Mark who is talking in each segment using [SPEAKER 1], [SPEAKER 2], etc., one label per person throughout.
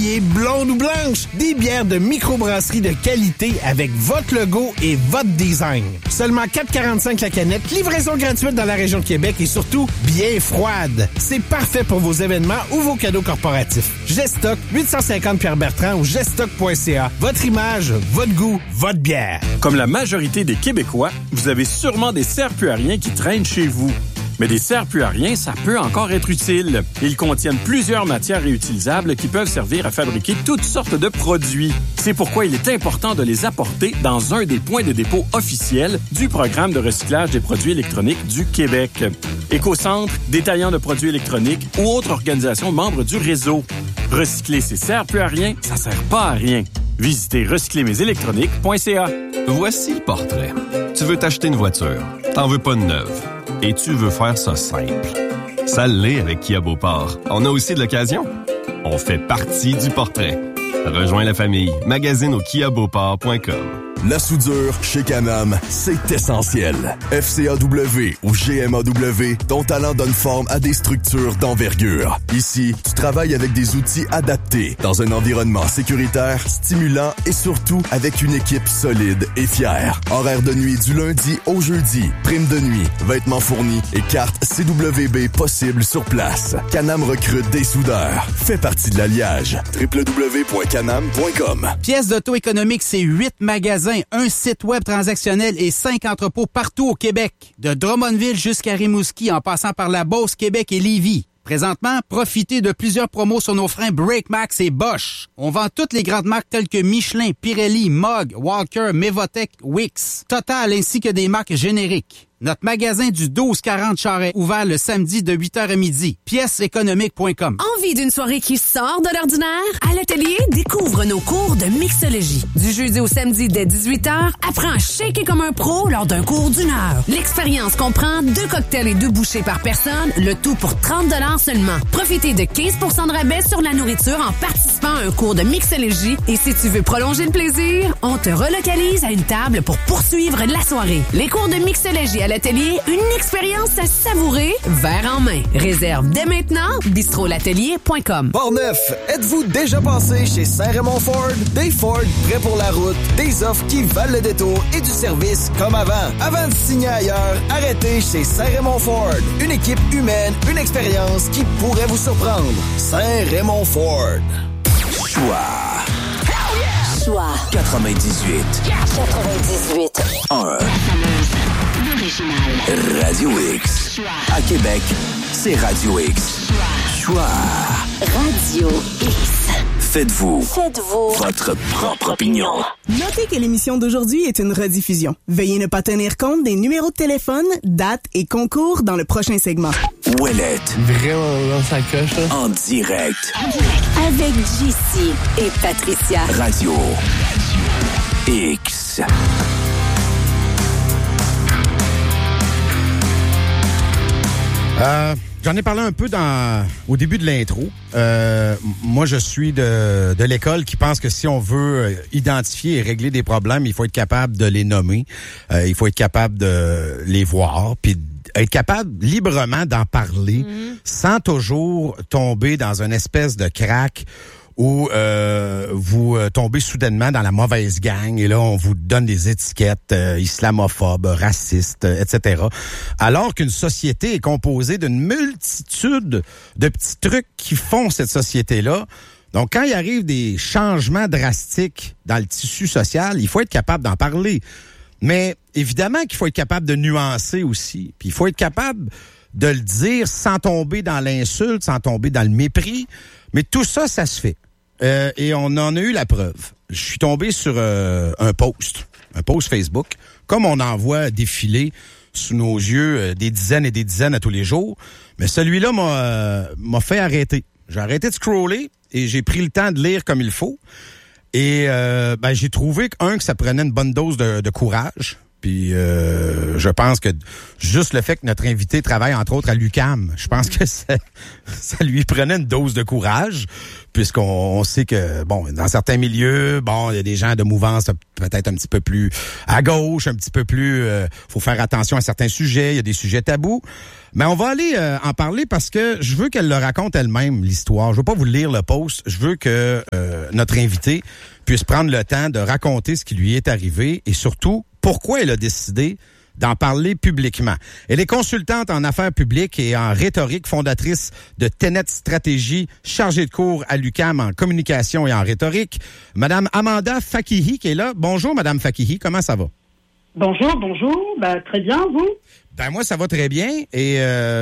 [SPEAKER 1] IPA, blonde ou blanche. Des bières de microbrasserie de qualité avec votre logo et votre design. Seulement 4,45 la canette, livraison gratuite dans la région de Québec et surtout bien froide. C'est parfait pour vos événements ou vos cadeaux corporatifs. Gestock, 850 Pierre-Bertrand ou gestock.ca. Votre image, votre goût, votre bière.
[SPEAKER 2] Comme la majorité des Québécois, vous avez sûrement des serre-plus-à-rien qui traînent chez vous. Mais des serre-plus-à-rien, ça peut encore être utile. Ils contiennent plusieurs matières réutilisables qui peuvent servir à fabriquer toutes sortes de produits. C'est pourquoi il est important de les apporter dans un des points de dépôt officiels du programme de recyclage des produits électroniques du Québec. Écocentre, détaillant de produits électroniques ou autres organisations membres du réseau. Recycler ces serre-plus-à-rien, ça sert pas à rien. Visitez recyclermesélectroniques.ca.
[SPEAKER 3] Voici le portrait. Tu veux t'acheter une voiture, t'en veux pas de neuve, et tu veux faire ça simple. Ça l'est avec Kia Beauport. On a aussi de l'occasion. On fait partie du portrait. Rejoins la famille. Magasine au kiabeauport.com.
[SPEAKER 4] La soudure chez Can-Am, c'est essentiel. FCAW ou GMAW, ton talent donne forme à des structures d'envergure. Ici, tu travailles avec des outils adaptés, dans un environnement sécuritaire, stimulant et surtout avec une équipe solide et fière. Horaire de nuit du lundi au jeudi, prime de nuit, vêtements fournis et carte CWB possible sur place. Can-Am recrute des soudeurs. Fais partie de l'alliage. www.canam.com.
[SPEAKER 5] Pièces d'auto économique, c'est 8 magasins, un site web transactionnel et 5 entrepôts partout au Québec. De Drummondville jusqu'à Rimouski, en passant par la Beauce, Québec et Lévis. Présentement, profitez de plusieurs promos sur nos freins BrakeMax et Bosch. On vend toutes les grandes marques telles que Michelin, Pirelli, Mog, Walker, Mevotech, Wix, Total ainsi que des marques génériques. Notre magasin du 1240 Charest, ouvert le samedi de 8h à midi. Pièceséconomique.com.
[SPEAKER 6] Envie d'une soirée qui sort de l'ordinaire? À l'atelier, découvre nos cours de mixologie. Du jeudi au samedi dès 18h, apprends à shaker comme un pro lors d'un cours d'1 heure. L'expérience comprend 2 cocktails et 2 bouchées par personne, le tout pour 30 $ seulement. Profitez de 15 % de rabais sur la nourriture en participant à un cours de mixologie. Et si tu veux prolonger le plaisir, on te relocalise à une table pour poursuivre la soirée. Les cours de mixologie à l'atelier, une expérience à savourer, verre en main. Réserve dès maintenant, bistrolatelier.com.
[SPEAKER 7] Portneuf, êtes-vous déjà passé chez Saint-Raymond Ford? Des Ford prêts pour la route, des offres qui valent le détour et du service comme avant. Avant de signer ailleurs, arrêtez chez Saint-Raymond Ford. Une équipe humaine, une expérience qui pourrait vous surprendre. Saint-Raymond Ford.
[SPEAKER 4] Choix.
[SPEAKER 8] Choix
[SPEAKER 4] 98. 1. Radio X. À Québec, c'est Radio X. Choix.
[SPEAKER 8] Radio X.
[SPEAKER 4] Faites-vous votre propre opinion.
[SPEAKER 9] Notez que l'émission d'aujourd'hui est une rediffusion. Veuillez ne pas tenir compte des numéros de téléphone, dates et concours dans le prochain segment.
[SPEAKER 4] Ouellette.
[SPEAKER 10] Vraiment dans sa coche, là.
[SPEAKER 4] En direct.
[SPEAKER 8] Avec JC et Patricia.
[SPEAKER 4] Radio X.
[SPEAKER 11] J'en ai parlé un peu au début de l'intro. Moi, je suis de l'école qui pense que si on veut identifier et régler des problèmes, il faut être capable de les nommer. Il faut être capable de les voir, puis être capable librement d'en parler sans toujours tomber dans une espèce de crack où vous tombez soudainement dans la mauvaise gang et là, on vous donne des étiquettes islamophobes, racistes, etc. Alors qu'une société est composée d'une multitude de petits trucs qui font cette société-là. Donc, quand il arrive des changements drastiques dans le tissu social, il faut être capable d'en parler. Mais évidemment qu'il faut être capable de nuancer aussi. Puis il faut être capable de le dire sans tomber dans l'insulte, sans tomber dans le mépris. Mais tout ça, ça se fait. Et on en a eu la preuve. Je suis tombé sur un post Facebook, comme on en voit défiler sous nos yeux des dizaines et des dizaines à tous les jours. Mais celui-là m'a fait arrêter. J'ai arrêté de scroller et j'ai pris le temps de lire comme il faut. Et j'ai trouvé que ça prenait une bonne dose de courage Puis je pense que juste le fait que notre invité travaille entre autres à l'UQAM, je pense que ça lui prenait une dose de courage, puisqu'on sait que, bon, dans certains milieux, bon, il y a des gens de mouvance peut-être un petit peu plus à gauche, un petit peu plus... faut faire attention à certains sujets, il y a des sujets tabous. Mais on va aller en parler parce que je veux qu'elle le raconte elle-même, l'histoire. Je veux pas vous lire le post. Je veux que notre invité puisse prendre le temps de raconter ce qui lui est arrivé et surtout, pourquoi elle a décidé d'en parler publiquement. Elle est consultante en affaires publiques et en rhétorique, fondatrice de Tenet Stratégie, chargée de cours à l'UQAM en communication et en rhétorique. Madame Amanda Fakihi qui est là. Bonjour, Madame Fakihi, comment ça va?
[SPEAKER 12] Bonjour. Très bien, vous?
[SPEAKER 11] Ben moi, ça va très bien et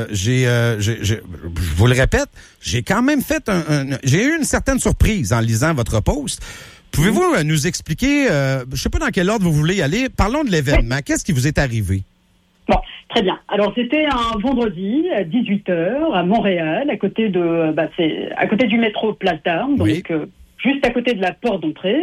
[SPEAKER 11] je vous le répète, j'ai quand même fait j'ai eu une certaine surprise en lisant votre post. Pouvez-vous nous expliquer, je sais pas dans quel ordre vous voulez y aller, parlons de l'événement. Oui. Qu'est-ce qui vous est arrivé?
[SPEAKER 12] Bon, très bien. Alors, c'était un vendredi à 18h à Montréal, à côté du métro Place d'Armes, donc juste à côté de la porte d'entrée.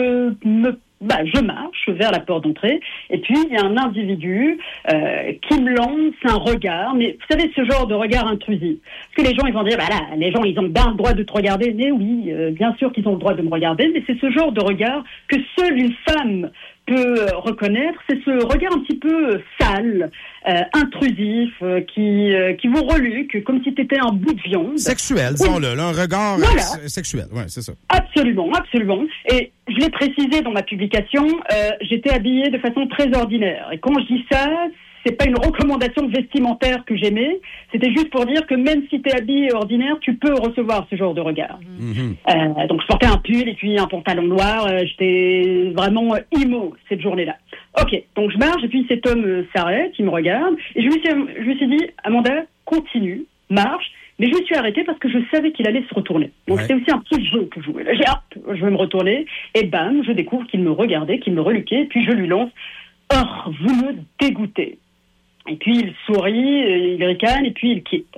[SPEAKER 12] Je marche vers la porte d'entrée et puis il y a un individu qui me lance un regard, mais vous savez, ce genre de regard intrusif. Parce que les gens, ils vont dire, les gens, ils ont bien le droit de te regarder. Mais oui, bien sûr qu'ils ont le droit de me regarder, mais c'est ce genre de regard que seule une femme peut reconnaître. C'est ce regard un petit peu sale, intrusif, qui vous reluque comme si t'étais un bout de viande.
[SPEAKER 11] Sexuel, disons-le, là, un regard sexuel, ouais, c'est ça.
[SPEAKER 12] Absolument. Et je l'ai précisé dans ma publication, j'étais habillée de façon très ordinaire. Et quand je dis ça, c'est pas une recommandation vestimentaire que j'aimais, c'était juste pour dire que même si t'es habillé ordinaire, tu peux recevoir ce genre de regard. Mm-hmm. Donc je portais un pull et puis un pantalon noir, j'étais vraiment emo cette journée-là. Ok, donc je marche et puis cet homme s'arrête, il me regarde et je me suis dit, Amanda, continue, marche. Mais je me suis arrêtée parce que je savais qu'il allait se retourner. Donc c'est aussi un petit jeu que je jouais. Là, je vais me retourner et bam, je découvre qu'il me regardait, qu'il me reluquait, et puis je lui lance « Oh, vous me dégoûtez !» Et puis il sourit, il ricane et puis il quitte.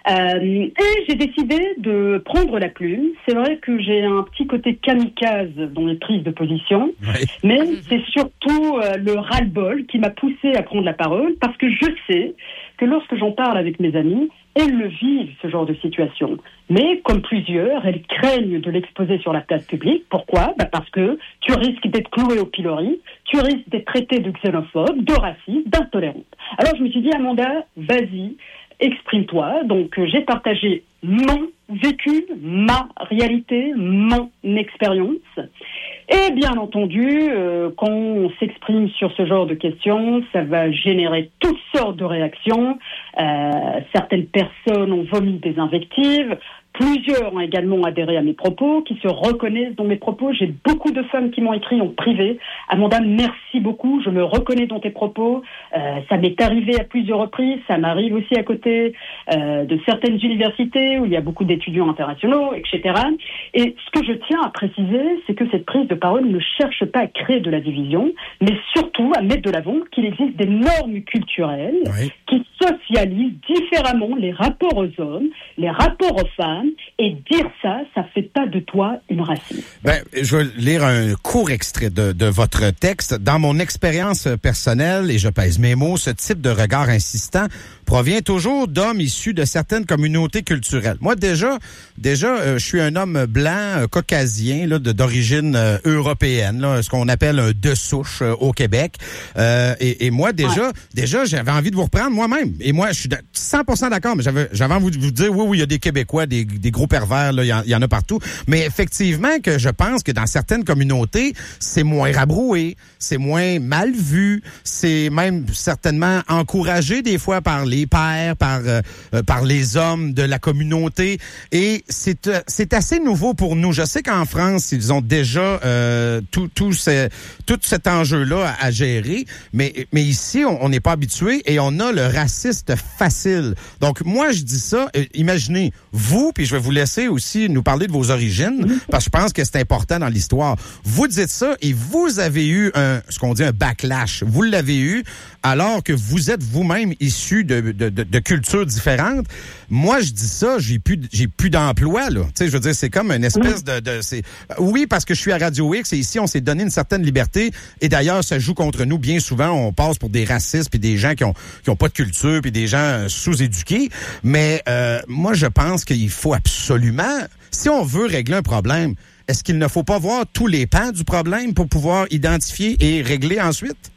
[SPEAKER 12] Et j'ai décidé de prendre la plume. C'est vrai que j'ai un petit côté kamikaze dans les prises de position, mais c'est surtout le ras-le-bol qui m'a poussé à prendre la parole parce que je sais que lorsque j'en parle avec mes amis, elles le vivent, ce genre de situation. Mais, comme plusieurs, elles craignent de l'exposer sur la place publique. Pourquoi ? Parce que tu risques d'être cloué au pilori, tu risques d'être traité de xénophobe, de raciste, d'intolérante. Alors je me suis dit, Amanda, vas-y, exprime-toi. Donc j'ai partagé mon vécu, ma réalité, mon expérience. Et bien entendu, quand on s'exprime sur ce genre de questions, ça va générer toutes sortes de réactions. Certaines personnes ont vomi des invectives. Plusieurs ont également adhéré à mes propos, qui se reconnaissent dans mes propos. J'ai beaucoup de femmes qui m'ont écrit en privé. Amanda, merci beaucoup, je me reconnais dans tes propos. Ça m'est arrivé à plusieurs reprises. Ça m'arrive aussi à côté de certaines universités où il y a beaucoup d'étudiants internationaux, etc. Et ce que je tiens à préciser, c'est que cette prise de parole ne cherche pas à créer de la division, mais surtout à mettre de l'avant qu'il existe des normes culturelles qui socialisent différemment les rapports aux hommes, les rapports aux femmes. Et dire ça fait pas de toi une raciste.
[SPEAKER 11] Je vais lire un court extrait de votre texte. Dans mon expérience personnelle, et je pèse mes mots, ce type de regard insistant provient toujours d'hommes issus de certaines communautés culturelles. Moi, déjà, je suis un homme blanc, caucasien, là, d'origine européenne, là, ce qu'on appelle un de souche au Québec. Et moi, déjà, j'avais envie de vous reprendre moi-même. Et moi, je suis 100% d'accord, mais j'avais envie de vous dire, oui, il y a des Québécois, des gros pervers, là, il y en a partout. Mais effectivement, que je pense que dans certaines communautés, c'est moins rabroué, c'est moins mal vu, c'est même certainement encouragé des fois par les pères, par les hommes de la communauté. Et c'est assez nouveau pour nous. Je sais qu'en France, ils ont déjà tout cet enjeu-là à gérer, mais ici, on n'est pas habitué et on a le raciste facile. Donc, moi, je dis ça, imaginez, vous, puis je vais vous laisser aussi nous parler de vos origines, parce que je pense que c'est important dans l'histoire. Vous dites ça et vous avez eu ce qu'on dit un backlash. Vous l'avez eu alors que vous êtes vous-même issu de de cultures différentes. Moi, je dis ça, j'ai plus d'emploi, là. Tu sais, je veux dire, c'est comme une espèce oui, parce que je suis à Radio X et ici, on s'est donné une certaine liberté. Et d'ailleurs, ça joue contre nous bien souvent. On passe pour des racistes puis des gens qui ont pas de culture puis des gens sous-éduqués. Mais moi, je pense qu'il faut absolument, si on veut régler un problème, est-ce qu'il ne faut pas voir tous les pans du problème pour pouvoir identifier et régler ensuite?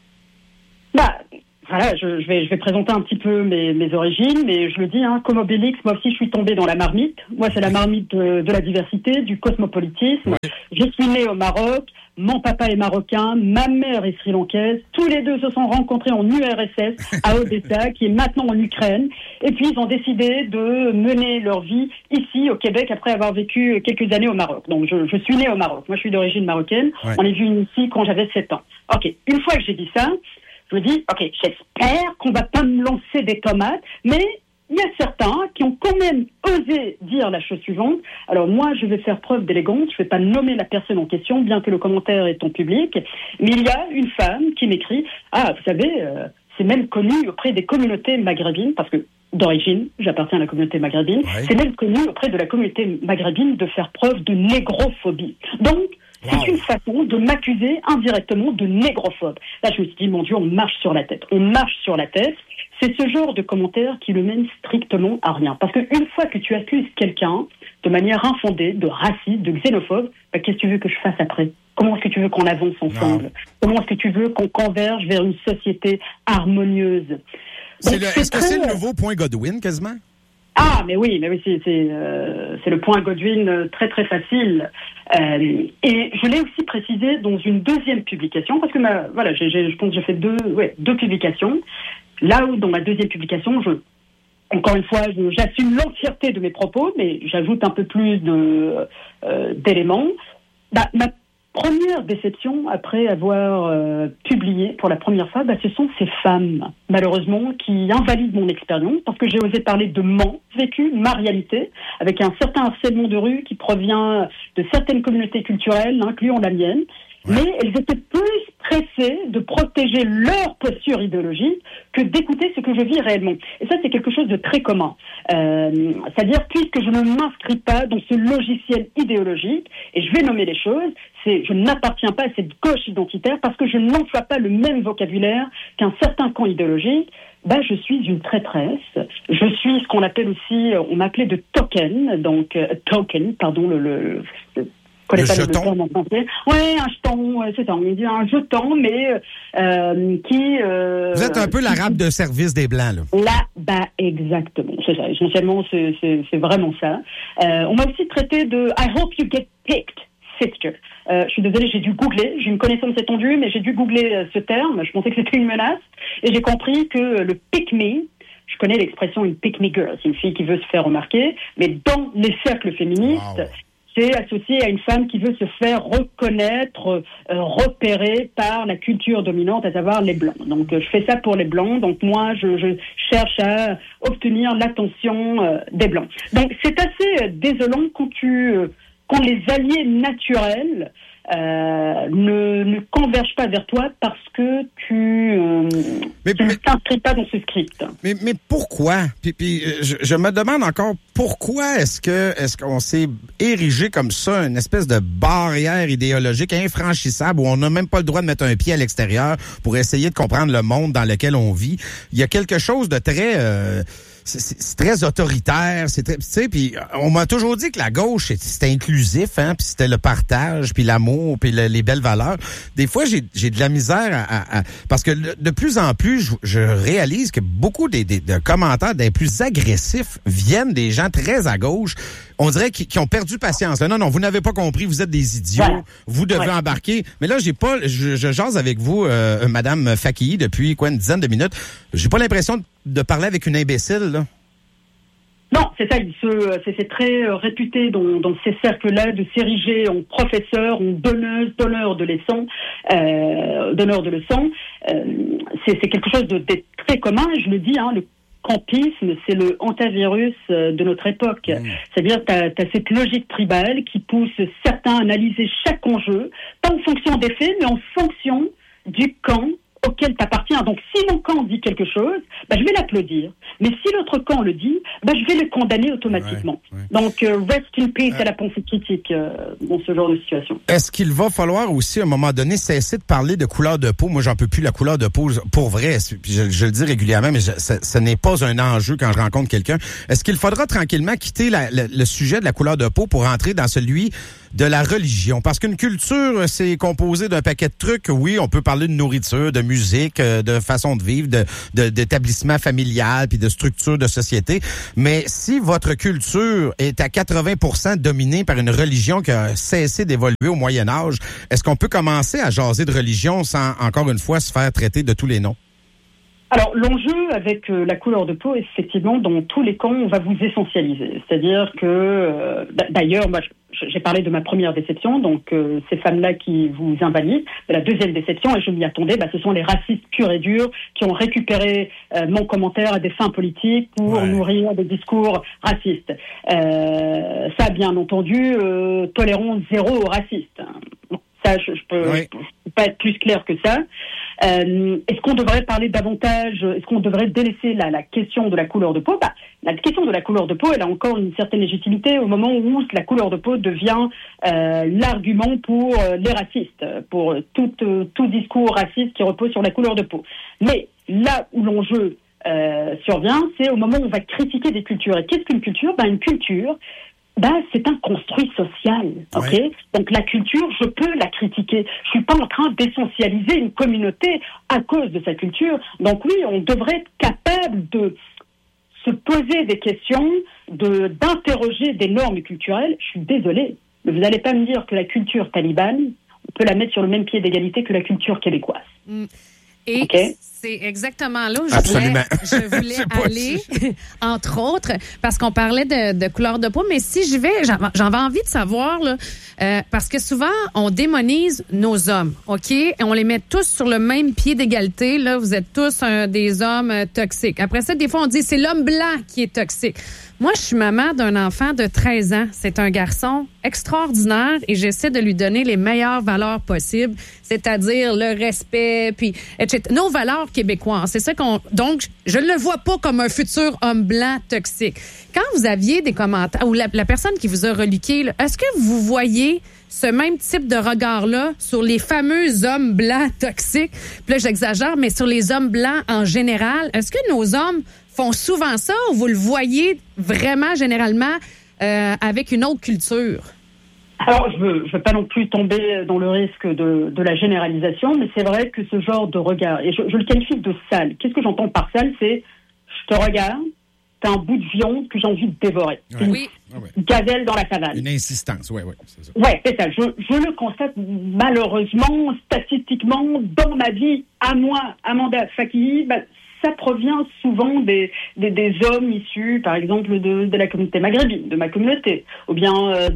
[SPEAKER 12] Voilà, je vais présenter un petit peu mes origines, mais je le dis, comme Obélix, moi aussi je suis tombée dans la marmite. Moi, c'est la marmite de la diversité, du cosmopolitisme. Ouais. Je suis née au Maroc, mon papa est marocain, ma mère est sri-lankaise. Tous les deux se sont rencontrés en URSS, à Odessa, qui est maintenant en Ukraine. Et puis, ils ont décidé de mener leur vie ici, au Québec, après avoir vécu quelques années au Maroc. Donc, je suis née au Maroc. Moi, je suis d'origine marocaine. Ouais. On est venu ici quand j'avais 7 ans. OK, une fois que j'ai dit ça, je me dis, OK, j'espère qu'on va pas me lancer des tomates, mais il y a certains qui ont quand même osé dire la chose suivante. Alors moi, je vais faire preuve d'élégance, je vais pas nommer la personne en question, bien que le commentaire est en public, mais il y a une femme qui m'écrit, vous savez, c'est même connu auprès des communautés maghrébines, parce que d'origine, j'appartiens à la communauté maghrébine, c'est même connu auprès de la communauté maghrébine de faire preuve de négrophobie. Donc, c'est une façon de m'accuser indirectement de négrophobe. Là, je me suis dit, mon Dieu, on marche sur la tête. On marche sur la tête. C'est ce genre de commentaire qui le mène strictement à rien. Parce qu'une fois que tu accuses quelqu'un de manière infondée, de raciste, de xénophobe, qu'est-ce que tu veux que je fasse après? Comment est-ce que tu veux qu'on avance ensemble? Comment est-ce que tu veux qu'on converge vers une société harmonieuse?
[SPEAKER 11] Est-ce que c'est le nouveau point Godwin, quasiment?
[SPEAKER 12] Mais oui, c'est le point Godwin très très facile. Et je l'ai aussi précisé dans une deuxième publication, parce que je pense que j'ai fait deux publications. Là où dans ma deuxième publication, encore une fois, j'assume l'entièreté de mes propos, mais j'ajoute un peu plus d'éléments. Ma première déception, après avoir publié pour la première fois, ce sont ces femmes, malheureusement, qui invalident mon expérience, parce que j'ai osé parler de mon vécu, ma réalité, avec un certain harcèlement de rue qui provient de certaines communautés culturelles, incluant la mienne. Mais elles étaient plus pressées de protéger leur posture idéologique que d'écouter ce que je vis réellement. Et ça, c'est quelque chose de très commun. C'est-à-dire, puisque je ne m'inscris pas dans ce logiciel idéologique, et je vais nommer les choses, je n'appartiens pas à cette gauche identitaire parce que je n'emploie pas le même vocabulaire qu'un certain camp idéologique. Je suis une traîtresse. Je suis ce qu'on appelle aussi, on m'appelait de token, donc token, pardon, le
[SPEAKER 11] jeton.
[SPEAKER 12] Oui, un jeton, c'est ça. On dit un jeton, mais qui.
[SPEAKER 11] Vous êtes un peu l'arabe de service des Blancs,
[SPEAKER 12] là. Exactement. C'est ça. Essentiellement, c'est vraiment ça. On m'a aussi traité de I hope you get picked, sister. Je suis désolée, j'ai dû googler. J'ai une connaissance étendue, mais j'ai dû googler ce terme. Je pensais que c'était une menace, et j'ai compris que le pick me. Je connais l'expression une pick me girl, c'est une fille qui veut se faire remarquer, mais dans les cercles féministes. C'est associé à une femme qui veut se faire reconnaître, repérer par la culture dominante, à savoir les Blancs. Donc, je fais ça pour les Blancs. Donc, moi, je cherche à obtenir l'attention des Blancs. Donc, c'est assez désolant quand les alliés naturels ne convergent pas vers toi parce que tu ne t'inscris pas dans ce script.
[SPEAKER 11] Mais pourquoi? Puis je me demande encore pourquoi est-ce qu'on s'est érigé comme ça, une espèce de barrière idéologique infranchissable où on n'a même pas le droit de mettre un pied à l'extérieur pour essayer de comprendre le monde dans lequel on vit. Il y a quelque chose de très c'est très autoritaire, c'est très, tu sais, puis on m'a toujours dit que la gauche c'était inclusif, puis c'était le partage, puis l'amour, puis les belles valeurs. Des fois j'ai de la misère parce que de plus en plus je réalise que beaucoup des commentaires des plus agressifs viennent des gens très à gauche. On dirait qu'ils ont perdu patience. Là, non, vous n'avez pas compris, vous êtes des idiots, vous devez embarquer. Mais là, je jase avec vous, Madame Fakihi, depuis une dizaine de minutes. J'ai pas l'impression de parler avec une imbécile, là.
[SPEAKER 12] Non, c'est ça, c'est très réputé dans ces cercles-là de s'ériger en professeur, en donneur de leçons, c'est quelque chose de très commun, et je le dis, le campisme, c'est le hantavirus de notre époque. C'est-à-dire, t'as cette logique tribale qui pousse certains à analyser chaque enjeu, pas en fonction des faits, mais en fonction du camp auquel tu appartiens. Donc, si mon camp dit quelque chose, je vais l'applaudir. Mais si l'autre camp le dit, je vais le condamner automatiquement. Donc, rest in peace à la pensée critique dans ce genre de situation.
[SPEAKER 11] Est-ce qu'il va falloir aussi, à un moment donné, cesser de parler de couleur de peau? Moi, j'en peux plus la couleur de peau, pour vrai. Je le dis régulièrement, mais ce n'est pas un enjeu quand je rencontre quelqu'un. Est-ce qu'il faudra tranquillement quitter le sujet de la couleur de peau pour entrer dans celui de la religion? Parce qu'une culture, c'est composé d'un paquet de trucs. Oui, on peut parler de nourriture, de musique, de façon de vivre, d'établissement familial, puis de structure de société. Mais si votre culture est à 80% dominée par une religion qui a cessé d'évoluer au Moyen Âge, est-ce qu'on peut commencer à jaser de religion sans, encore une fois, se faire traiter de tous les noms?
[SPEAKER 12] Alors, l'enjeu avec la couleur de peau, effectivement, dans tous les camps, on va vous essentialiser. C'est-à-dire que, d'ailleurs, moi, j'ai parlé de ma première déception, donc ces femmes-là qui vous invalident. De la deuxième déception, et je m'y attendais, ce sont les racistes purs et durs qui ont récupéré mon commentaire à des fins politiques pour nourrir des discours racistes. Ça, bien entendu, tolérons zéro aux racistes. Ça, je peux pas être plus clair que ça. Est-ce qu'on devrait parler davantage, est-ce qu'on devrait délaisser la question de la couleur de peau? La question de la couleur de peau, elle a encore une certaine légitimité au moment où la couleur de peau devient l'argument pour les racistes, pour tout discours raciste qui repose sur la couleur de peau. Mais là où l'enjeu survient, c'est au moment où on va critiquer des cultures. Et qu'est-ce qu'une culture? Une culture, c'est un construit social, ok? Ouais. Donc la culture, je peux la critiquer. Je suis pas en train d'essentialiser une communauté à cause de sa culture. Donc oui, on devrait être capable de se poser des questions, d'interroger des normes culturelles. Je suis désolée, mais vous n'allez pas me dire que la culture talibane, on peut la mettre sur le même pied d'égalité que la culture québécoise.
[SPEAKER 13] Et c'est exactement là où je voulais aller, entre autres, parce qu'on parlait de couleur de peau, mais si j'y vais, j'avais envie de savoir, là, parce que souvent, on démonise nos hommes, OK? Et on les met tous sur le même pied d'égalité. Là, vous êtes tous des hommes toxiques. Après ça, des fois, on dit c'est l'homme blanc qui est toxique. Moi, je suis maman d'un enfant de 13 ans. C'est un garçon extraordinaire et j'essaie de lui donner les meilleures valeurs possibles, c'est-à-dire le respect, puis etc. Nos valeurs québécoises. C'est ça donc, je ne le vois pas comme un futur homme blanc toxique. Quand vous aviez des commentaires, ou la personne qui vous a reliqué, là, est-ce que vous voyez ce même type de regard-là sur les fameux hommes blancs toxiques? Puis là, j'exagère, mais sur les hommes blancs en général, est-ce que nos hommes font souvent ça ou vous le voyez vraiment généralement avec une autre culture?
[SPEAKER 12] Alors, je veux pas non plus tomber dans le risque de la généralisation, mais c'est vrai que ce genre de regard, et je le qualifie de sale. Qu'est-ce que j'entends par sale? C'est, je te regarde, t'as un bout de viande que j'ai envie de dévorer.
[SPEAKER 13] Oui.
[SPEAKER 12] Une gazelle dans la savane.
[SPEAKER 11] Une insistance, oui, c'est ça.
[SPEAKER 12] Oui, c'est ça. Je le constate malheureusement, statistiquement, dans ma vie, à moi, Amanda Fakihi, ça provient souvent des hommes issus, par exemple, de la communauté maghrébine, de ma communauté, ou bien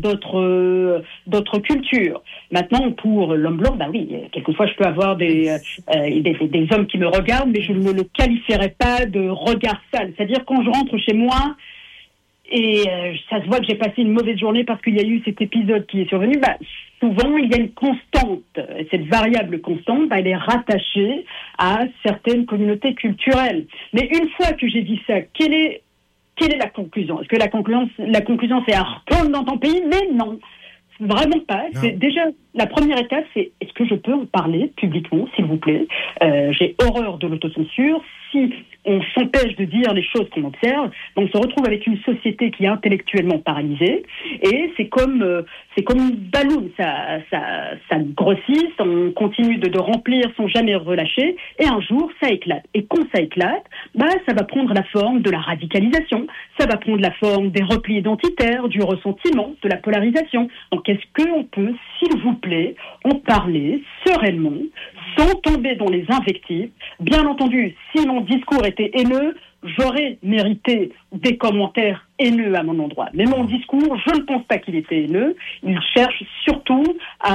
[SPEAKER 12] d'autres cultures. Maintenant, pour l'homme blanc, oui, quelquefois je peux avoir des hommes qui me regardent, mais je ne le qualifierais pas de regard sale. C'est-à-dire quand je rentre chez moi et ça se voit que j'ai passé une mauvaise journée parce qu'il y a eu cet épisode qui est survenu, souvent, il y a une constante. Et cette variable constante, elle est rattachée à certaines communautés culturelles. Mais une fois que j'ai dit ça, quelle est la conclusion? Est-ce que la conclusion, c'est retourne dans ton pays? Mais non. Vraiment pas. Non. C'est déjà la première étape, c'est est-ce que je peux en parler publiquement, s'il vous plaît? J'ai horreur de l'autocensure. Si on s'empêche de dire les choses qu'on observe, on se retrouve avec une société qui est intellectuellement paralysée, et c'est comme une balloune, ça grossit, on continue de remplir sans jamais relâcher, et un jour ça éclate. Et quand ça éclate, ça va prendre la forme de la radicalisation, ça va prendre la forme des replis identitaires, du ressentiment, de la polarisation. Donc est-ce qu'on peut, s'il vous plaît, en parler sereinement, sans tomber dans les invectives? Bien entendu, si mon discours était haineux, j'aurais mérité des commentaires haineux à mon endroit. Mais mon discours, je ne pense pas qu'il était haineux. Il cherche surtout à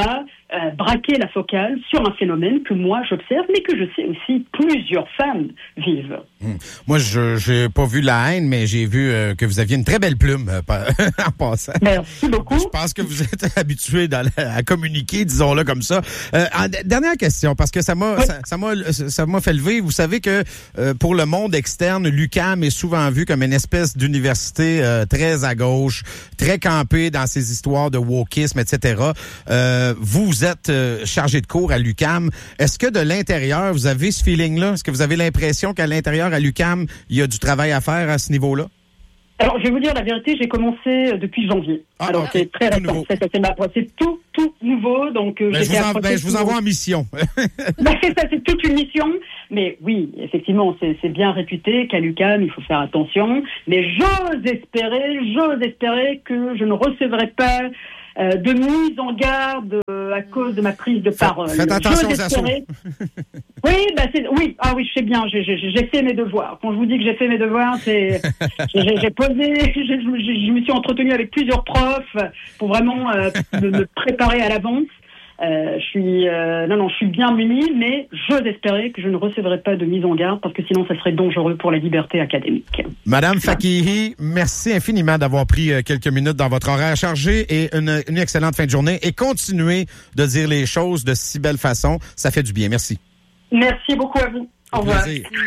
[SPEAKER 12] braquer la focale sur un phénomène que moi j'observe, mais que je sais aussi plusieurs femmes vivent.
[SPEAKER 11] Moi, je n'ai pas vu la haine, mais j'ai vu que vous aviez une très belle plume en passant.
[SPEAKER 12] Merci beaucoup.
[SPEAKER 11] Je pense que vous êtes habitué à communiquer, disons-le comme ça. Dernière question, parce que ça m'a fait lever. Vous savez que pour le monde externe, l'UQAM est souvent vu comme une espèce d'université très à gauche, très campée dans ses histoires de wokisme, etc. Vous êtes chargé de cours à l'UQAM. Est-ce que de l'intérieur, vous avez ce feeling-là? Est-ce que vous avez l'impression qu'à l'intérieur, à l'UQAM, il y a du travail à faire à ce niveau-là?
[SPEAKER 12] Alors, je vais vous dire la vérité, j'ai commencé depuis janvier. Alors, c'est très récent. C'est tout nouveau. Donc,
[SPEAKER 11] je vous envoie en mission.
[SPEAKER 12] C'est ça, c'est toute une mission. Mais oui, effectivement, c'est bien réputé qu'à l'UQAM, il faut faire attention. Mais j'ose espérer que je ne recevrai pas de mise en garde à cause de ma prise de parole.
[SPEAKER 11] Faites attention aux assauts.
[SPEAKER 12] Oui, je sais bien, j'ai fait mes devoirs. Quand je vous dis que j'ai fait mes devoirs, c'est j'ai posé, je me suis entretenu avec plusieurs profs pour vraiment me préparer à l'avance. Je suis bien munie, mais j'ose espérer que je ne recevrai pas de mise en garde parce que sinon, ça serait dangereux pour la liberté académique.
[SPEAKER 11] Madame Fakihi, merci infiniment d'avoir pris quelques minutes dans votre horaire chargé et une excellente fin de journée et continuez de dire les choses de si belle façon. Ça fait du bien. Merci.
[SPEAKER 12] Merci beaucoup à vous. Au revoir.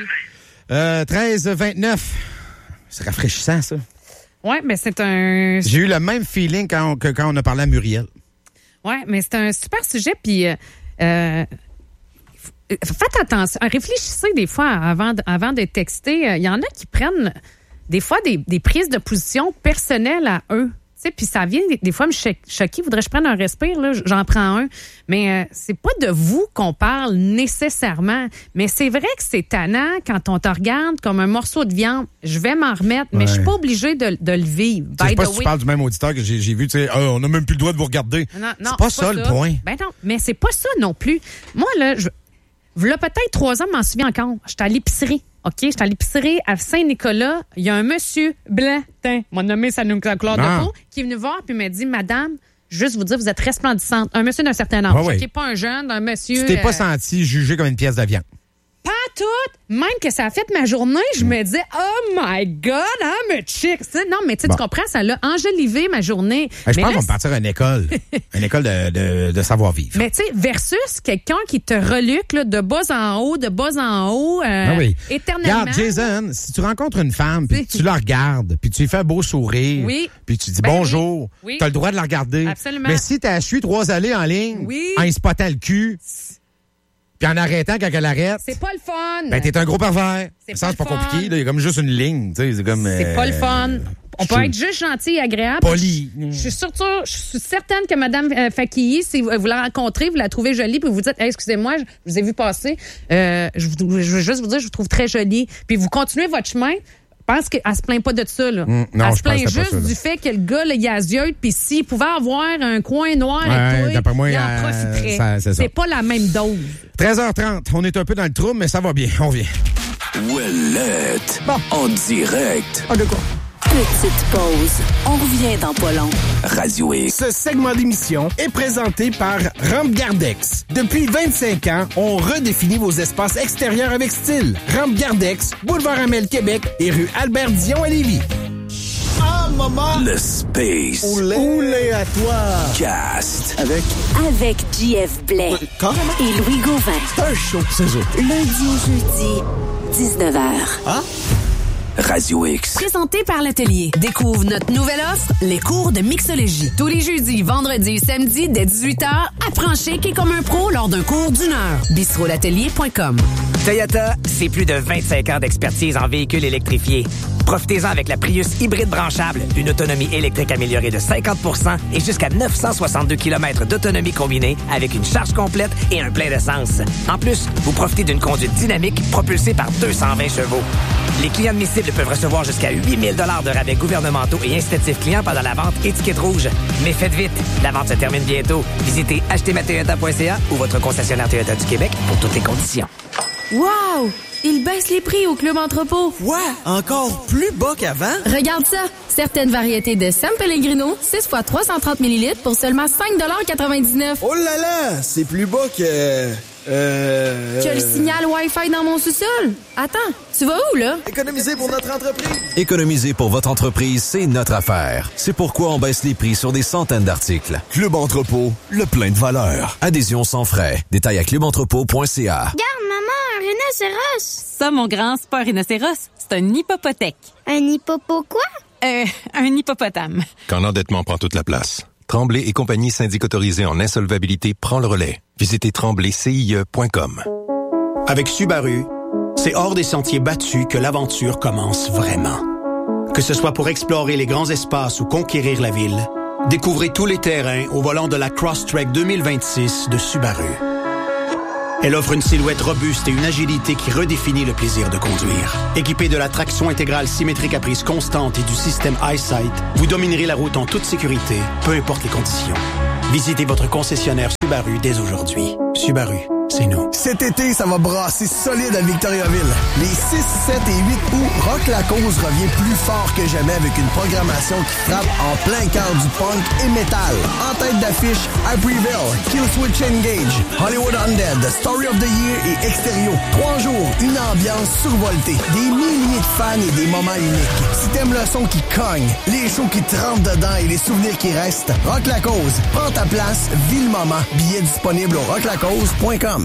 [SPEAKER 11] 13h29. C'est rafraîchissant, ça.
[SPEAKER 13] Oui, mais c'est un...
[SPEAKER 11] J'ai eu le même feeling quand on a parlé à Muriel.
[SPEAKER 13] Oui, mais c'est un super sujet, puis faites attention, réfléchissez des fois avant de texter. Il y en a qui prennent des fois des prises de position personnelles à eux. Puis ça vient des fois me choquer. Voudrais que je prenne un respire, là, j'en prends un. Mais c'est pas de vous qu'on parle nécessairement. Mais c'est vrai que c'est tannant quand on te regarde comme un morceau de viande. Je vais m'en remettre, mais je suis pas obligée de le vivre.
[SPEAKER 11] Je sais pas si tu parles du même auditeur que j'ai vu, tu sais, on n'a même plus le droit de vous regarder.
[SPEAKER 13] Non,
[SPEAKER 11] c'est pas ça le point.
[SPEAKER 13] Ben non, mais c'est pas ça non plus. Moi, là, v'là peut-être 3 ans, je m'en souviens encore. J'étais à l'épicerie. OK, j'étais à l'épicerie à Saint-Nicolas. Il y a un monsieur blanc, m'a nommé sa couleur de peau, qui est venu voir puis m'a dit, madame, juste vous dire, vous êtes resplendissante. Un monsieur d'un certain âge.
[SPEAKER 11] Ouais.
[SPEAKER 13] Qui n'est pas un jeune, un monsieur.
[SPEAKER 11] Tu t'es pas senti jugé comme une pièce de viande?
[SPEAKER 13] Pas toute. Même que ça a fait ma journée, je me dis, oh my God, I'm a chick. Non, mais tu comprends, ça l'a enjolivé ma journée.
[SPEAKER 11] Je pense qu'on va partir à une école. Une école de savoir-vivre.
[SPEAKER 13] Mais tu sais, versus quelqu'un qui te reluque là, de bas en haut, éternellement.
[SPEAKER 11] Regarde, Jason, si tu rencontres une femme, puis tu la regardes, puis tu lui fais un beau sourire, puis tu dis bonjour, tu as le droit de la regarder.
[SPEAKER 13] Absolument.
[SPEAKER 11] Mais si tu as suivi 3 allées en ligne, en y spottant le cul... Puis en arrêtant quand elle arrête.
[SPEAKER 13] C'est pas le fun.
[SPEAKER 11] Ben, t'es un gros pervers.
[SPEAKER 13] C'est
[SPEAKER 11] pas compliqué, là. Il y a comme juste une ligne, tu sais. C'est comme.
[SPEAKER 13] C'est pas le fun. On peut être juste gentil et agréable.
[SPEAKER 11] Poli.
[SPEAKER 13] Je suis certaine que Mme Fakihi, si vous la rencontrez, vous la trouvez jolie, puis vous dites, hey, excusez-moi, je vous ai vu passer. Je veux juste vous dire, je vous trouve très jolie. Puis vous continuez votre chemin. Je pense qu'elle se plaint pas de ça, là.
[SPEAKER 11] Non,
[SPEAKER 13] elle se plaint juste du fait que le gars, là, il a les yeux, puis s'il pouvait avoir un coin noir avec toi, il en profiterait. C'est pas la même dose.
[SPEAKER 11] 13h30, on est un peu dans le trou, mais ça va bien, on vient.
[SPEAKER 14] Ouellette, en direct.
[SPEAKER 11] Ah, de quoi?
[SPEAKER 8] Petite pause. On revient dans pas long.
[SPEAKER 14] Radio X.
[SPEAKER 1] Ce segment d'émission est présenté par Rampe Gardex. Depuis 25 ans, on redéfinit vos espaces extérieurs avec style. Rampe Gardex, boulevard Amel, Québec et rue Albert-Dion à Lévis.
[SPEAKER 7] Ah, maman!
[SPEAKER 14] Le Space.
[SPEAKER 7] Oulé à toi!
[SPEAKER 14] Cast.
[SPEAKER 8] Avec JF Blais. Et Louis Gauvin.
[SPEAKER 7] C'est un show, c'est ça.
[SPEAKER 8] Lundi au jeudi, 19h.
[SPEAKER 7] Hein?
[SPEAKER 14] Radio X.
[SPEAKER 6] Présenté par l'Atelier. Découvre notre nouvelle offre, les cours de mixologie. Tous les jeudis, vendredis et samedis, dès 18h, apprends shaker comme un pro lors d'un cours d'1 heure. bistrolatelier.com.
[SPEAKER 15] Toyota, c'est plus de 25 ans d'expertise en véhicules électrifiés. Profitez-en avec la Prius hybride branchable, une autonomie électrique améliorée de 50% et jusqu'à 962 km d'autonomie combinée avec une charge complète et un plein d'essence. En plus, vous profitez d'une conduite dynamique propulsée par 220 chevaux. Les clients admissibles peuvent recevoir jusqu'à 8 000 $ de rabais gouvernementaux et incitatifs clients pendant la vente étiquette rouge. Mais faites vite, la vente se termine bientôt. Visitez achetezmatoyota.ca ou votre concessionnaire Toyota du Québec pour toutes les conditions.
[SPEAKER 16] Wow! Ils baissent les prix au Club Entrepôt.
[SPEAKER 7] Ouais, encore plus bas qu'avant.
[SPEAKER 16] Regarde ça! Certaines variétés de San Pellegrino, 6 fois 330 ml pour seulement 5,99 $.
[SPEAKER 7] Oh là là! C'est plus bas que...
[SPEAKER 16] Que le signal Wi-Fi dans mon sous-sol. Attends, tu vas où, là?
[SPEAKER 7] Économiser pour notre entreprise.
[SPEAKER 17] Économiser pour votre entreprise, c'est notre affaire. C'est pourquoi on baisse les prix sur des centaines d'articles.
[SPEAKER 4] Club Entrepôt, le plein de valeur.
[SPEAKER 17] Adhésion sans frais. Détails à clubentrepôt.ca.
[SPEAKER 18] Regarde, maman, un rhinocéros.
[SPEAKER 19] Ça, mon grand, c'est pas un rhinocéros, c'est un hippopotèque.
[SPEAKER 18] Un hippopo quoi?
[SPEAKER 19] Un hippopotame.
[SPEAKER 20] Quand l'endettement prend toute la place. Tremblay et compagnie syndic autorisée en insolvabilité prend le relais. Visitez tremblaycie.com.
[SPEAKER 21] Avec Subaru, c'est hors des sentiers battus que l'aventure commence vraiment. Que ce soit pour explorer les grands espaces ou conquérir la ville, découvrez tous les terrains au volant de la Crosstrek 2026 de Subaru. Elle offre une silhouette robuste et une agilité qui redéfinit le plaisir de conduire. Équipée de la traction intégrale symétrique à prise constante et du système EyeSight, vous dominerez la route en toute sécurité, peu importe les conditions. Visitez votre concessionnaire Subaru dès aujourd'hui. Subaru, c'est nous.
[SPEAKER 22] Cet été, ça va brasser solide à Victoriaville. Les 6, 7 et 8 août, Rock la Cause revient plus fort que jamais avec une programmation qui frappe en plein cœur du punk et métal. En tête d'affiche, Hyperville, Killswitch Engage, Hollywood Undead, Story of the Year et Extérieur. 3 jours, une ambiance survoltée, des milliers de fans et des moments uniques. Si t'aimes le son qui cogne, les shows qui te rentrent dedans et les souvenirs qui restent, Rock la Cause, prends ta place, vis le moment. Billets disponibles au rocklacause.com.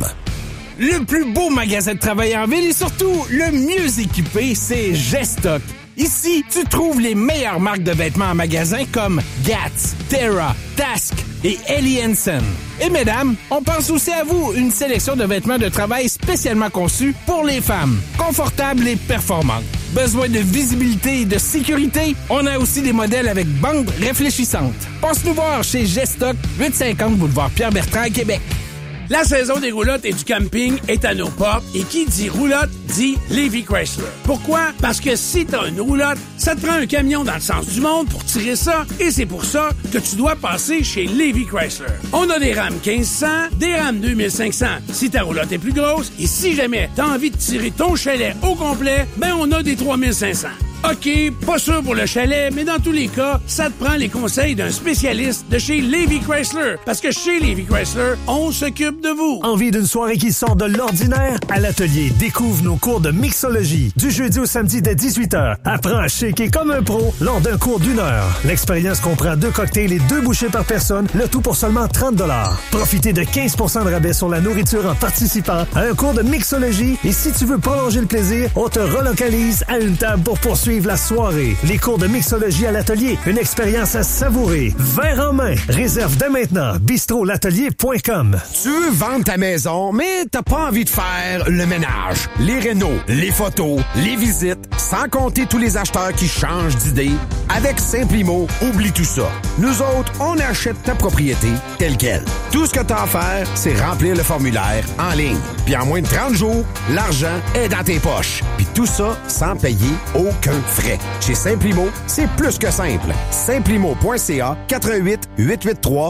[SPEAKER 1] Le plus beau magasin de travail en ville et surtout le mieux équipé, c'est Gestock. Ici, tu trouves les meilleures marques de vêtements en magasin comme Gats, Terra, Task et Ellie Hansen. Et mesdames, on pense aussi à vous, une sélection de vêtements de travail spécialement conçus pour les femmes, confortables et performantes. Besoin de visibilité et de sécurité? On a aussi des modèles avec bandes réfléchissantes. Passe nous voir chez Gestock, 850 boulevard Pierre-Bertrand à Québec.
[SPEAKER 23] La saison des roulottes et du camping est à nos portes et qui dit roulotte dit Lévis Chrysler. Pourquoi? Parce que si t'as une roulotte, ça te prend un camion dans le sens du monde pour tirer ça et c'est pour ça que tu dois passer chez Lévis Chrysler. On a des Ram 1500, des Ram 2500 si ta roulotte est plus grosse et si jamais t'as envie de tirer ton chalet au complet, ben on a des 3500. OK, pas sûr pour le chalet, mais dans tous les cas, ça te prend les conseils d'un spécialiste de chez Lévis Chrysler. Parce que chez Lévis Chrysler, on s'occupe de vous.
[SPEAKER 24] Envie d'une soirée qui sort de l'ordinaire? À l'atelier, découvre nos cours de mixologie. Du jeudi au samedi dès 18h. Apprends à shaker comme un pro lors d'un cours d'1 heure. L'expérience comprend 2 cocktails et 2 bouchées par personne, le tout pour seulement 30 $. Profitez de 15 % de rabais sur la nourriture en participant à un cours de mixologie. Et si tu veux prolonger le plaisir, on te relocalise à une table pour poursuivre la soirée. Les cours de mixologie à l'atelier, une expérience à savourer. Verre en main. Réserve dès maintenant. bistrolatelier.com.
[SPEAKER 11] Tu veux vendre ta maison, mais t'as pas envie de faire le ménage, les rénos, les photos, les visites, sans compter tous les acheteurs qui changent d'idée. Avec Simplimo, oublie tout ça. Nous autres, on achète ta propriété telle quelle. Tout ce que t'as à faire, c'est remplir le formulaire en ligne. Puis en moins de 30 jours, l'argent est dans tes poches. Puis tout ça sans payer aucun frais. Chez Simplimo, c'est plus que simple. Simplimo.ca 88 883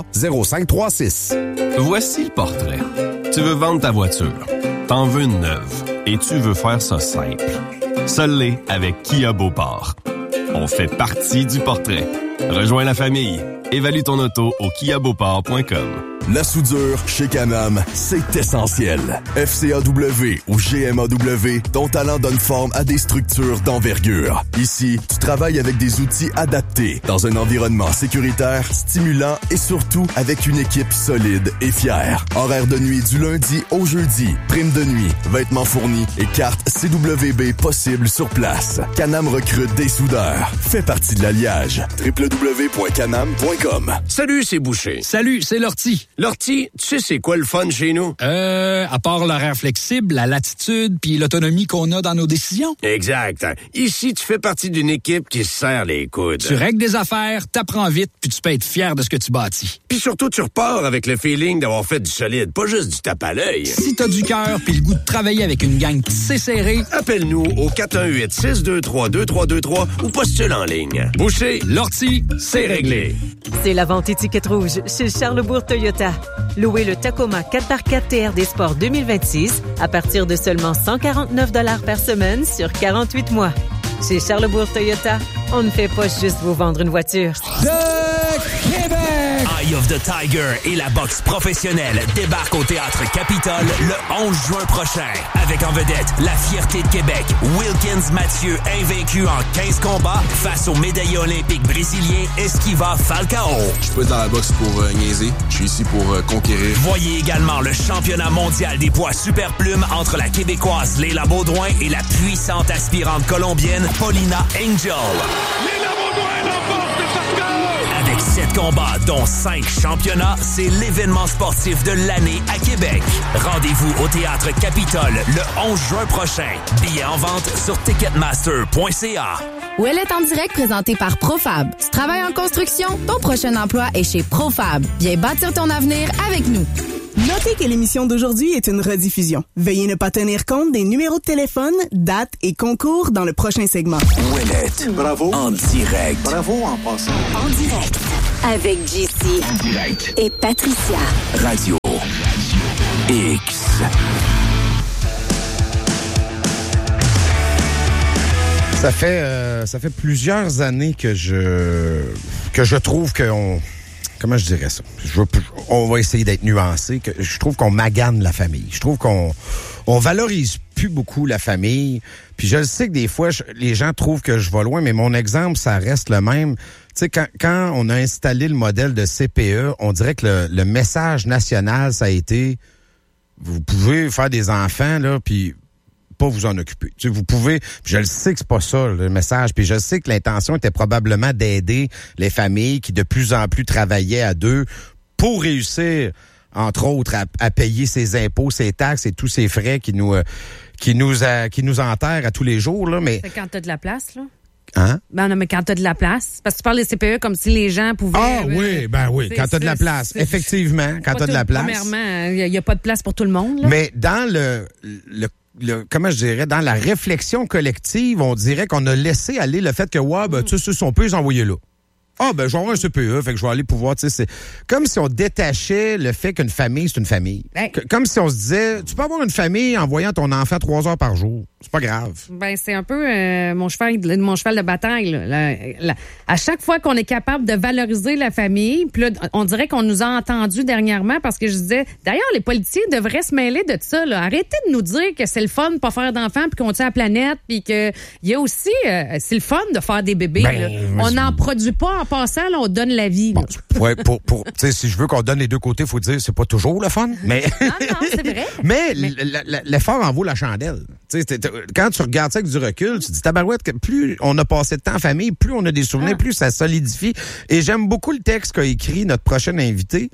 [SPEAKER 11] 0536.
[SPEAKER 3] Voici le portrait. Tu veux vendre ta voiture. T'en veux une neuve. Et tu veux faire ça simple. Seul l'est avec Kia Beauport. On fait partie du portrait. Rejoins la famille. Évalue ton auto au kiabeauport.com.
[SPEAKER 4] La soudure chez Can-Am, c'est essentiel. FCAW ou GMAW, ton talent donne forme à des structures d'envergure. Ici, tu travailles avec des outils adaptés, dans un environnement sécuritaire, stimulant et surtout avec une équipe solide et fière. Horaire de nuit du lundi au jeudi, prime de nuit, vêtements fournis et carte CWB possible sur place. Can-Am recrute des soudeurs. Fais partie de l'alliage. www.canam.com.
[SPEAKER 25] Salut, c'est Boucher.
[SPEAKER 26] Salut, c'est Lortie.
[SPEAKER 25] Lortie, tu sais c'est quoi le fun chez nous?
[SPEAKER 26] À part l'horaire flexible, la latitude puis l'autonomie qu'on a dans nos décisions.
[SPEAKER 25] Exact. Ici, tu fais partie d'une équipe qui se serre les coudes.
[SPEAKER 26] Tu règles des affaires, t'apprends vite, puis tu peux être fier de ce que tu bâtis.
[SPEAKER 25] Puis surtout, tu repars avec le feeling d'avoir fait du solide, pas juste du tape à l'œil.
[SPEAKER 26] Si t'as du cœur puis le goût de travailler avec une gang qui sait serrer,
[SPEAKER 25] appelle-nous au 418-623-2323 ou postule en ligne. Boucher,
[SPEAKER 26] Lortie,
[SPEAKER 25] c'est réglé.
[SPEAKER 27] C'est la vente étiquette rouge chez Charlesbourg Toyota.
[SPEAKER 2] Toyota. Louez le Tacoma 4x4 TRD Sport 2026 à partir de seulement 149 $ par semaine sur 48 mois. Chez Charlebourg Toyota, on ne fait pas juste vous vendre une voiture.
[SPEAKER 5] Eye of the Tiger et la boxe professionnelle débarquent au Théâtre Capitole le 11 juin prochain. Avec en vedette la fierté de Québec, Wilkins Mathieu, invaincu en 15 combats face au médaillé olympique brésilien Esquiva Falcao.
[SPEAKER 9] Je suis pas dans la boxe pour niaiser, je suis ici pour conquérir.
[SPEAKER 5] Voyez également le championnat mondial des poids super plumes entre la Québécoise Léla Baudouin et la puissante aspirante colombienne Paulina Angel.
[SPEAKER 10] Léla Baudouin remporte Falcao!
[SPEAKER 5] Avec 7 combats, dont 5 championnats, c'est l'événement sportif de l'année à Québec. Rendez-vous au Théâtre Capitole le 11 juin prochain. Billets en vente sur ticketmaster.ca.
[SPEAKER 16] Ouellet en direct présenté par Profab. Tu travailles en construction? Ton prochain emploi est chez Profab. Viens bâtir ton avenir avec nous.
[SPEAKER 12] Notez que l'émission d'aujourd'hui est une rediffusion. Veuillez ne pas tenir compte des numéros de téléphone, dates et concours dans le prochain segment.
[SPEAKER 14] Ouellette. Bravo. En direct. Bravo en passant.
[SPEAKER 8] En direct. Avec JC.
[SPEAKER 14] En direct.
[SPEAKER 8] Et Patricia.
[SPEAKER 14] Radio X.
[SPEAKER 11] Ça fait plusieurs années que je trouve qu'on... Comment je dirais ça? On va essayer d'être nuancé. Je trouve qu'on magane la famille. Je trouve qu'on valorise plus beaucoup la famille. Puis je le sais que des fois, les gens trouvent que je vais loin, mais mon exemple, ça reste le même. Tu sais, quand on a installé le modèle de CPE, on dirait que le message national, ça a été, vous pouvez faire des enfants, là, puis pas vous en occuper. Tu sais, vous pouvez, je le sais que c'est pas ça le message, puis je sais que l'intention était probablement d'aider les familles qui de plus en plus travaillaient à deux pour réussir, entre autres, à payer ses impôts, ses taxes et tous ces frais qui nous enterrent à tous les jours, là, mais...
[SPEAKER 13] C'est quand t'as de la place, là?
[SPEAKER 11] Hein?
[SPEAKER 13] Ben non, mais quand t'as de la place. Parce que tu parles des CPE comme si les gens pouvaient...
[SPEAKER 11] Ah oui, quand t'as de la place. Effectivement, quand t'as de la place.
[SPEAKER 13] Premièrement, il n'y a pas de place pour tout le monde, là.
[SPEAKER 11] Mais dans comment je dirais, dans la réflexion collective, on dirait qu'on a laissé aller le fait que, tu sais, on peut les envoyer là. Ah, ben, je vais avoir un CPE, fait que je vais aller pouvoir, tu sais, c'est comme si on détachait le fait qu'une famille, c'est une famille.
[SPEAKER 13] Ben,
[SPEAKER 11] comme si on se disait, tu peux avoir une famille en voyant ton enfant 3 heures par jour. C'est pas grave.
[SPEAKER 13] Ben, c'est un peu mon cheval de bataille, là. À chaque fois qu'on est capable de valoriser la famille, puis là, on dirait qu'on nous a entendus dernièrement parce que je disais, d'ailleurs, les politiciens devraient se mêler de ça, là. Arrêtez de nous dire que c'est le fun de pas faire d'enfants puis qu'on tient la planète puis que il y a aussi, c'est le fun de faire des bébés, là. On n'en produit pas en passant, là, on donne la vie. Bon,
[SPEAKER 11] ouais, tu sais, si je veux qu'on donne les deux côtés, faut dire, c'est pas toujours le fun, mais.
[SPEAKER 13] Non, c'est vrai.
[SPEAKER 11] Mais l'effort en vaut la chandelle. Tu sais, quand tu regardes ça avec du recul, tu te dis, tabarouette, que plus on a passé de temps en famille, plus on a des souvenirs, plus ça solidifie. Et j'aime beaucoup le texte qu'a écrit notre prochaine invité.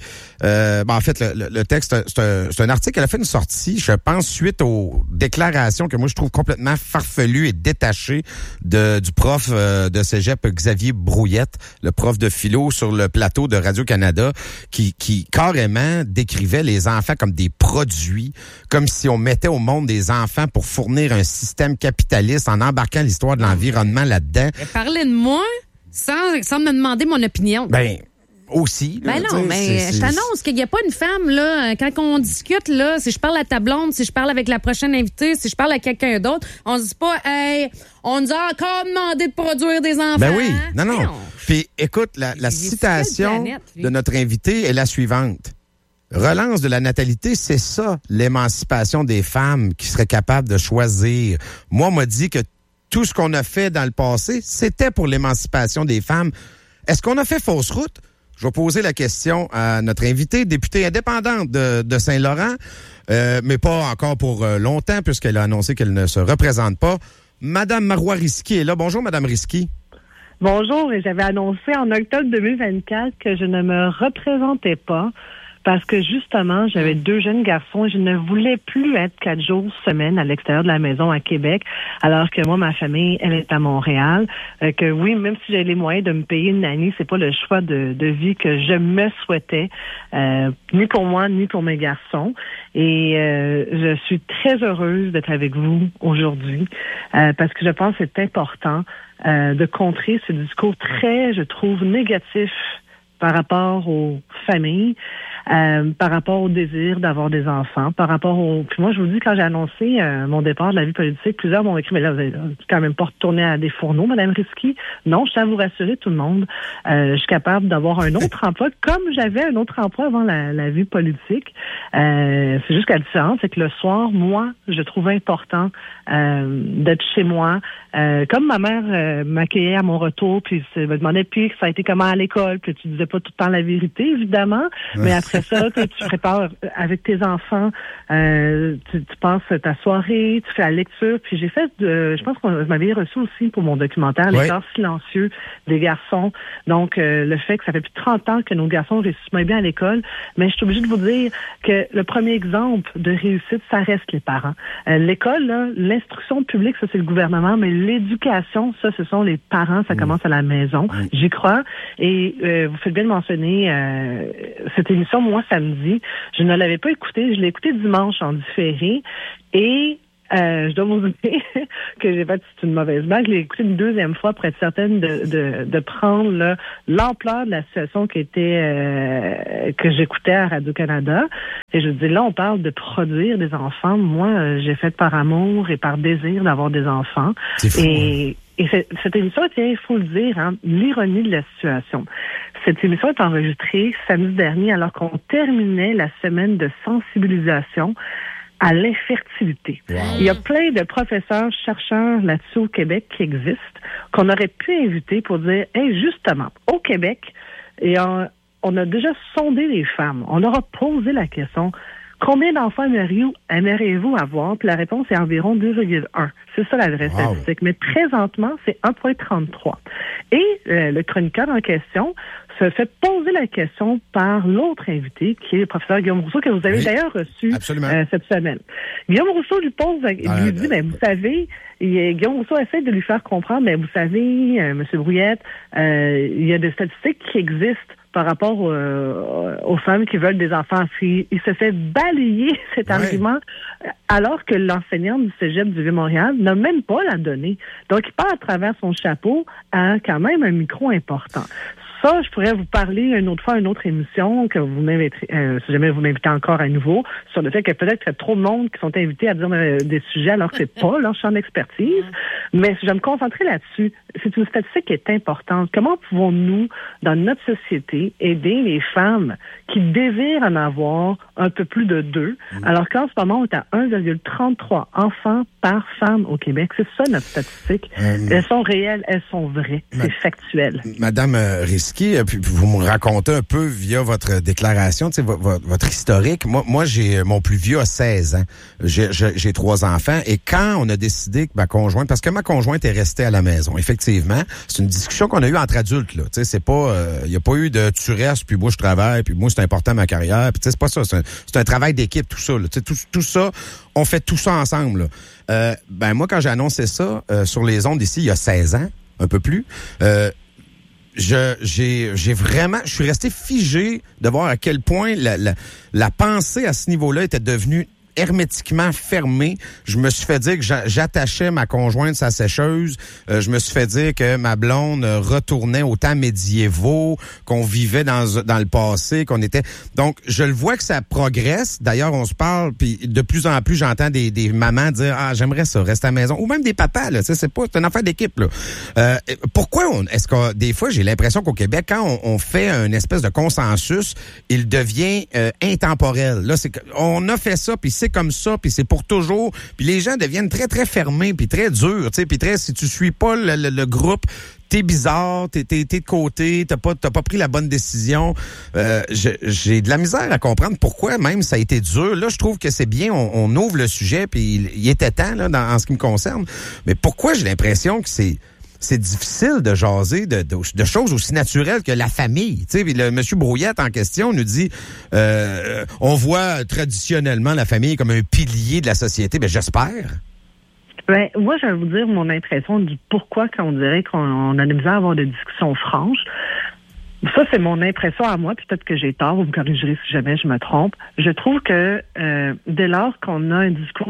[SPEAKER 11] En fait, le texte, c'est un article, elle a fait une sortie, je pense, suite aux déclarations que moi, je trouve complètement farfelues et détachées du prof de cégep Xavier Brouillette, le prof de philo sur le plateau de Radio-Canada, qui carrément décrivait les enfants comme des produits, comme si on mettait au monde des enfants pour fournir un système capitaliste en embarquant l'histoire de l'environnement là-dedans.
[SPEAKER 13] Parlez de moi sans me demander mon opinion.
[SPEAKER 11] Ben, aussi.
[SPEAKER 13] Ben non, mais je t'annonce qu'il n'y a pas une femme, là, quand on discute, là, si je parle à ta blonde, si je parle avec la prochaine invitée, si je parle à quelqu'un d'autre, on se dit pas, hey, on nous a encore demandé de produire des enfants.
[SPEAKER 11] Ben oui, non. Puis écoute, la citation de notre invité est la suivante. Relance de la natalité, c'est ça, l'émancipation des femmes qui seraient capables de choisir. Moi, on m'a dit que tout ce qu'on a fait dans le passé, c'était pour l'émancipation des femmes. Est-ce qu'on a fait fausse route? Je vais poser la question à notre invitée, députée indépendante de Saint-Laurent, mais pas encore pour longtemps, puisqu'elle a annoncé qu'elle ne se représente pas. Madame Marois Risky est là. Bonjour, Madame Risky.
[SPEAKER 27] Bonjour, et j'avais annoncé en octobre 2024 que je ne me représentais pas parce que justement, j'avais 2 jeunes garçons et je ne voulais plus être 4 jours semaine à l'extérieur de la maison à Québec, alors que moi, ma famille, elle est à Montréal. Que oui, même si j'ai les moyens de me payer une nanny, c'est pas le choix de vie que je me souhaitais, ni pour moi, ni pour mes garçons. Et je suis très heureuse d'être avec vous aujourd'hui parce que je pense que c'est important de contrer ce discours très, je trouve, négatif par rapport aux familles. par rapport au désir d'avoir des enfants, par rapport au... Puis moi, je vous dis, quand j'ai annoncé mon départ de la vie politique, plusieurs m'ont écrit, mais là, vous n'allez quand même pas retourner à des fourneaux, Mme Risky. Non, je tiens à vous rassurer, tout le monde. Je suis capable d'avoir un autre emploi, comme j'avais un autre emploi avant la vie politique. C'est juste que la différence, c'est que le soir, moi, je trouve important d'être chez moi. Comme ma mère m'accueillait à mon retour, puis me demandait, puis ça a été comment à l'école, puis tu disais pas tout le temps la vérité, évidemment, mais après ça, tu prépares avec tes enfants, tu passes ta soirée, tu fais la lecture, puis j'ai fait, je pense qu'on m'avait reçu aussi pour mon documentaire, Les corps silencieux des garçons. Donc, le fait que ça fait plus de 30 ans que nos garçons réussissent moins bien à l'école, mais je suis obligée de vous dire que le premier exemple de réussite, ça reste les parents. L'école, là, l'instruction publique, ça c'est le gouvernement, mais l'éducation, ça ce sont les parents, ça commence à la maison. J'y crois. Et vous faites bien de mentionner cette émission, moi, samedi, je ne l'avais pas écoutée, je l'ai écoutée dimanche en différé. Et je dois vous dire que j'ai fait une mauvaise blague. Je l'ai écouté une deuxième fois pour être certaine de prendre là, l'ampleur de la situation qui était que j'écoutais à Radio-Canada. Et je dis là, on parle de produire des enfants. Moi, j'ai fait par amour et par désir d'avoir des enfants. C'est fou, et cette émission, il faut le dire, hein, l'ironie de la situation. Cette émission est enregistrée samedi dernier alors qu'on terminait la semaine de sensibilisation à l'infertilité. Wow. Il y a plein de professeurs, chercheurs là-dessus au Québec qui existent, qu'on aurait pu inviter pour dire, hey, justement, au Québec, et on a déjà sondé les femmes. On leur a posé la question, combien d'enfants aimeriez-vous avoir? Puis la réponse est environ 2,1. C'est ça la vraie statistique. Mais présentement, c'est 1,33. Et le chroniqueur en question se fait poser la question par l'autre invité, qui est le professeur Guillaume Rousseau, que vous avez d'ailleurs reçu cette semaine. Guillaume Rousseau lui dit, vous savez, Guillaume Rousseau essaie de lui faire comprendre, mais vous savez, M. Brouillette, il y a des statistiques qui existent par rapport aux femmes qui veulent des enfants. Il se fait balayer cet argument alors que l'enseignante du Cégep du Vieux-Montréal n'a même pas la donnée. Donc, il part à travers son chapeau à quand même un micro important. Ça, je pourrais vous parler une autre fois, une autre émission, que vous m'inviterez, si jamais vous m'invitez encore à nouveau, sur le fait que peut-être qu'il y a trop de monde qui sont invités à dire des sujets alors que c'est pas leur champ d'expertise. Mais si je vais me concentrer là-dessus, c'est une statistique qui est importante. Comment pouvons-nous, dans notre société, aider les femmes qui désirent en avoir un peu plus de 2, alors qu'en ce moment, on est à 1,33 enfants par femme au Québec. C'est ça, notre statistique. Elles sont réelles, elles sont vraies. C'est factuel.
[SPEAKER 11] Madame Risky, puis vous me racontez un peu via votre déclaration, tu sais, votre historique. Moi, j'ai mon plus vieux a 16 ans. J'ai 3 enfants. Et quand on a décidé que ma conjointe, parce que ma conjointe est restée à la maison, effectivement, c'est une discussion qu'on a eue entre adultes, là. Tu sais, c'est pas, il y a pas eu de tu restes, puis moi je travaille, puis moi c'est important ma carrière, puis tu sais, c'est pas ça. C'est un travail d'équipe, tout ça, là. Tu sais, tout ça, on fait tout ça ensemble, là. Moi, quand j'ai annoncé ça sur les ondes ici, il y a 16 ans, un peu plus, je suis resté figé de voir à quel point la pensée à ce niveau-là était devenue hermétiquement fermé. Je me suis fait dire que j'attachais ma conjointe sa sécheuse. Je me suis fait dire que ma blonde retournait aux temps médiévaux, qu'on vivait dans le passé, qu'on était... Donc, je le vois que ça progresse. D'ailleurs, on se parle, puis de plus en plus, j'entends des mamans dire « Ah, j'aimerais ça, rester à la maison. » Ou même des papas, là. C'est une affaire d'équipe, là. Pourquoi est-ce que des fois, j'ai l'impression qu'au Québec, quand on fait une espèce de consensus, il devient intemporel. Là, on a fait ça, puis c'est comme ça, puis c'est pour toujours, puis les gens deviennent très, très fermés, puis très durs, tu sais, puis très, si tu suis pas le groupe, t'es bizarre, t'es de côté, t'as pas pris la bonne décision. J'ai de la misère à comprendre pourquoi même ça a été dur. Là, je trouve que c'est bien, on ouvre le sujet, puis il était temps, là, en ce qui me concerne, mais pourquoi j'ai l'impression que c'est difficile de jaser de choses aussi naturelles que la famille. Tu sais, le monsieur Brouillette en question nous dit on voit traditionnellement la famille comme un pilier de la société. Ben j'espère.
[SPEAKER 27] Ben, moi, je vais vous dire mon impression du pourquoi quand on dirait qu'on a de misère à avoir des discussions franches. Ça, c'est mon impression à moi, puis peut-être que j'ai tort, vous me corrigerez si jamais je me trompe. Je trouve que dès lors qu'on a un discours qui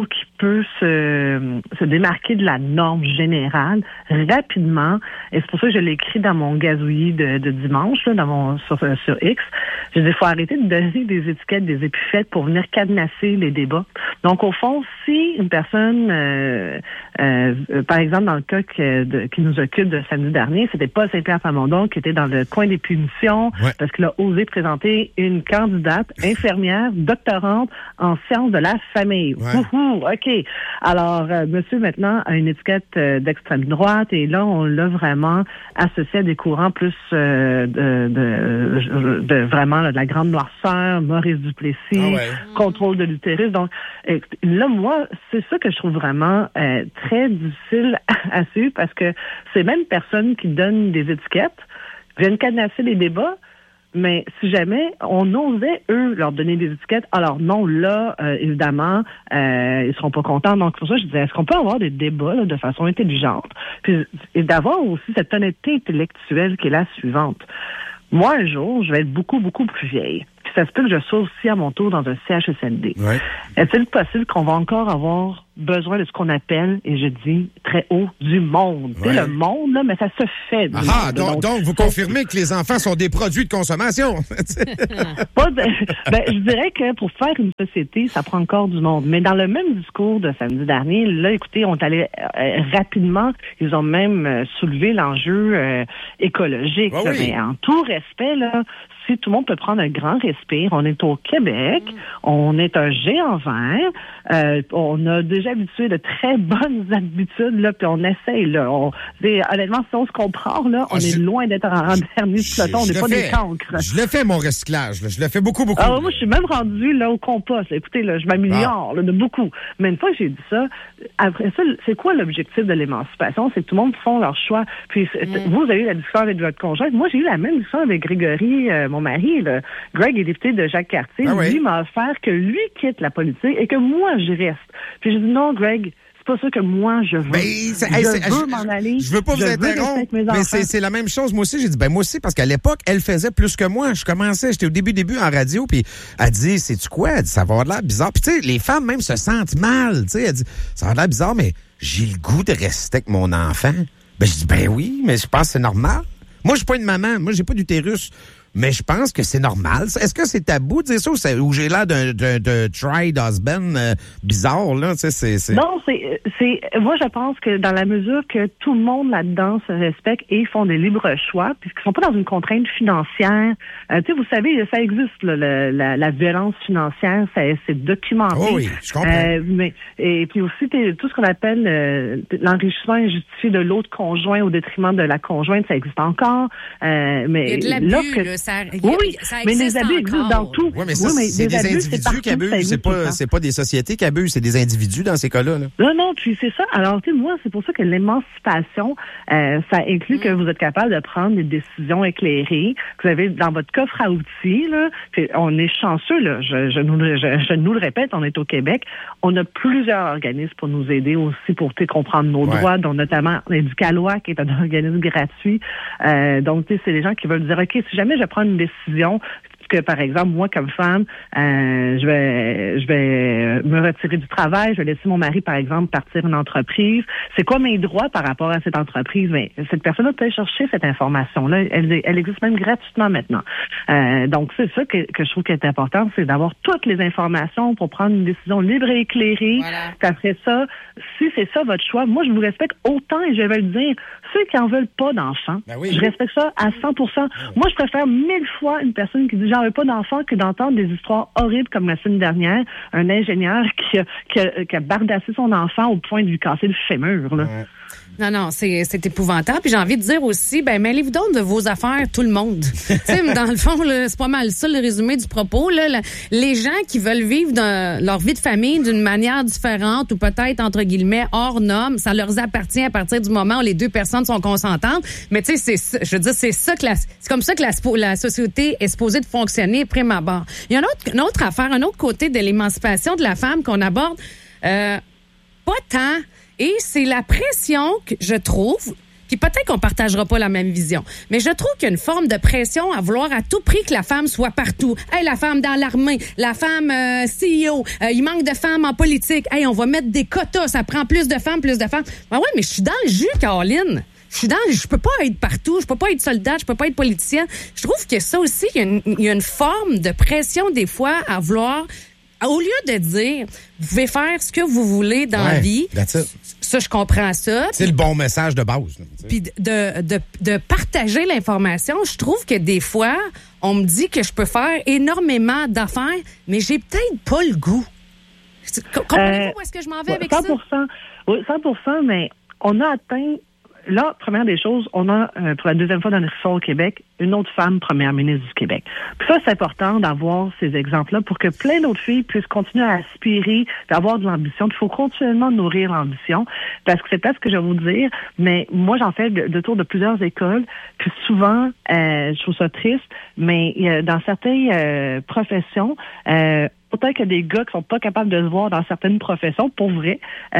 [SPEAKER 27] peut se démarquer de la norme générale rapidement. Et c'est pour ça que je l'ai écrit dans mon gazouillis de dimanche, là, sur X. J'ai dit, il faut arrêter de donner des étiquettes, des épithètes pour venir cadenasser les débats. Donc, au fond, si une personne, par exemple, dans le cas qui nous occupe de samedi dernier, c'était pas Saint-Pierre Plamondon qui était dans le coin des punitions parce qu'il a osé présenter une candidate infirmière, doctorante en sciences de la famille. OK. Alors, monsieur, maintenant, a une étiquette d'extrême droite et là, on l'a vraiment associé à des courants plus de vraiment là, de la grande noirceur, Maurice Duplessis, contrôle de l'utérus. Donc, là, moi, c'est ça que je trouve vraiment très difficile à suivre parce que ces mêmes personnes qui donnent des étiquettes viennent cadenasser les débats. Mais si jamais on osait, eux, leur donner des étiquettes, alors non, là, évidemment, ils seront pas contents. Donc, pour ça, je disais, est-ce qu'on peut avoir des débats là, de façon intelligente? Puis, et d'avoir aussi cette honnêteté intellectuelle qui est la suivante. Moi, un jour, je vais être beaucoup, beaucoup plus vieille. Puis ça se peut que je sois aussi à mon tour dans un CHSLD. Ouais. Est-il possible qu'on va encore avoir besoin de ce qu'on appelle, et je dis très haut, du monde? Ouais. Tu sais, le monde, là, mais ça se fait.
[SPEAKER 11] Donc, vous confirmez que les enfants sont des produits de consommation?
[SPEAKER 27] Je dirais que pour faire une société, ça prend encore du monde. Mais dans le même discours de samedi dernier, là, écoutez, on est allé rapidement, ils ont même soulevé l'enjeu écologique. Là, mais en tout respect, là, si tout le monde peut prendre un grand respire, on est au Québec, on est un géant vert, on a déjà habitué de très bonnes habitudes, là, puis on essaye, là. Honnêtement, si on se comprend, là, on est loin d'être en dernier peloton, on n'est pas des cancres.
[SPEAKER 11] Je le fais, mon recyclage, là. Je le fais beaucoup.
[SPEAKER 27] Moi, je suis même rendue, là, au compost. Là. Écoutez, là, je m'améliore, là, de beaucoup. Mais une fois que j'ai dit ça, après ça, c'est quoi l'objectif de l'émancipation? C'est que tout le monde font leur choix. Puis, vous avez eu la discussion avec votre conjoint. Moi, j'ai eu la même discussion avec Grégory, mon mari, là. Greg est député de Jacques-Cartier. Lui m'a offert que lui quitte la politique et que moi, je reste. Puis j'ai dit non, Greg, c'est pas ça que moi, je veux. Je veux m'en aller.
[SPEAKER 11] Je veux pas vous interrompre, mais c'est la même chose. Moi aussi, j'ai dit, moi aussi, parce qu'à l'époque, elle faisait plus que moi. J'étais au début en radio, puis elle dit, sais-tu quoi? Elle dit, ça va avoir l'air bizarre. Puis tu sais, les femmes même se sentent mal, tu sais. Elle dit, ça va avoir l'air bizarre, mais j'ai le goût de rester avec mon enfant. Je dis, oui, mais je pense que c'est normal. Moi, je suis pas une maman. Moi, j'ai pas d'utérus. Mais je pense que c'est normal. Est-ce que c'est tabou de dire ça ou j'ai l'air d'un tried husband bizarre, là? Tu sais, c'est...
[SPEAKER 27] Non, moi, je pense que dans la mesure que tout le monde là-dedans se respecte et font des libres choix, puisqu'ils sont pas dans une contrainte financière. Tu sais, vous savez, ça existe, là, la violence financière, c'est documenté.
[SPEAKER 11] Oh oui, je comprends.
[SPEAKER 27] Et puis aussi, tout ce qu'on appelle l'enrichissement injustifié de l'autre conjoint au détriment de la conjointe, ça existe encore. Mais
[SPEAKER 13] il y a de l'abus, ça
[SPEAKER 27] mais les abus existent dans tout.
[SPEAKER 11] Oui, mais c'est des individus qui abusent. C'est pas des sociétés qui abusent, c'est des individus dans ces cas-là. Là.
[SPEAKER 27] Non, puis c'est ça. Alors, tu sais, moi, c'est pour ça que l'émancipation, ça inclut que vous êtes capable de prendre des décisions éclairées, que vous avez dans votre coffre à outils, là. Puis on est chanceux, là. Je nous le répète, on est au Québec. On a plusieurs organismes pour nous aider aussi pour comprendre nos droits, dont notamment Éducalois, qui est un organisme gratuit. Donc, tu sais, c'est des gens qui veulent dire, OK, si jamais je prends une décision que, par exemple, moi, comme femme, je vais me retirer du travail, je vais laisser mon mari, par exemple, partir une entreprise. C'est quoi mes droits par rapport à cette entreprise? Mais cette personne-là peut chercher cette information-là. Elle existe même gratuitement maintenant. Donc, c'est ça que je trouve qui est important, c'est d'avoir toutes les informations pour prendre une décision libre et éclairée. Voilà. Puis après ça, si c'est ça votre choix, moi, je vous respecte autant et je vais le dire. Ceux qui en veulent pas d'enfants, je respecte ça à 100%. Moi, je préfère 1000 fois une personne qui dit j'en veux pas d'enfants que d'entendre des histoires horribles comme la semaine dernière, un ingénieur qui a bardassé son enfant au point de lui casser le fémur. Là.
[SPEAKER 13] Ouais. Non, c'est épouvantable. Puis j'ai envie de dire aussi, mêlez-vous donc de vos affaires, tout le monde. Tu sais, dans le fond, là, c'est pas mal ça le résumé du propos. Là, les gens qui veulent vivre leur vie de famille d'une manière différente ou peut-être, entre guillemets, hors norme, ça leur appartient à partir du moment où les deux personnes sont consentantes. Mais tu sais, c'est comme ça que la société est supposée de fonctionner prime abord. Il y a une autre affaire, un autre côté de l'émancipation de la femme qu'on aborde pas tant. Et c'est la pression que je trouve, Puis peut-être qu'on partagera pas la même vision. Mais je trouve qu'il y a une forme de pression à vouloir à tout prix que la femme soit partout. Hey, la femme dans l'armée, la femme CEO, il manque de femmes en politique. Hey, on va mettre des quotas, ça prend plus de femmes. Ben ouais, mais je suis dans le jus, Caroline. Je peux pas être partout, je peux pas être soldat, je peux pas être politicienne. Je trouve que ça aussi, il y a une forme de pression des fois à vouloir, au lieu de dire, vous pouvez faire ce que vous voulez dans la vie. Ça, je comprends ça.
[SPEAKER 11] C'est le bon message de base.
[SPEAKER 13] Puis de partager l'information, je trouve que des fois, on me dit que je peux faire énormément d'affaires, mais j'ai peut-être pas le goût. Comprenez-vous où est-ce que je m'en vais avec
[SPEAKER 27] 100%,
[SPEAKER 13] ça?
[SPEAKER 27] Oui, 100%, mais on a atteint... Là, première des choses, on a, pour la deuxième fois dans l'histoire au Québec, une autre femme première ministre du Québec. Puis ça, c'est important d'avoir ces exemples-là pour que plein d'autres filles puissent continuer à aspirer, d'avoir de l'ambition. Il faut continuellement nourrir l'ambition, parce que c'est peut-être ce que je vais vous dire, mais moi, j'en fais le tour de plusieurs écoles, puis souvent, je trouve ça triste, mais dans certaines professions, autant qu'il y a des gars qui sont pas capables de se voir dans certaines professions, pour vrai,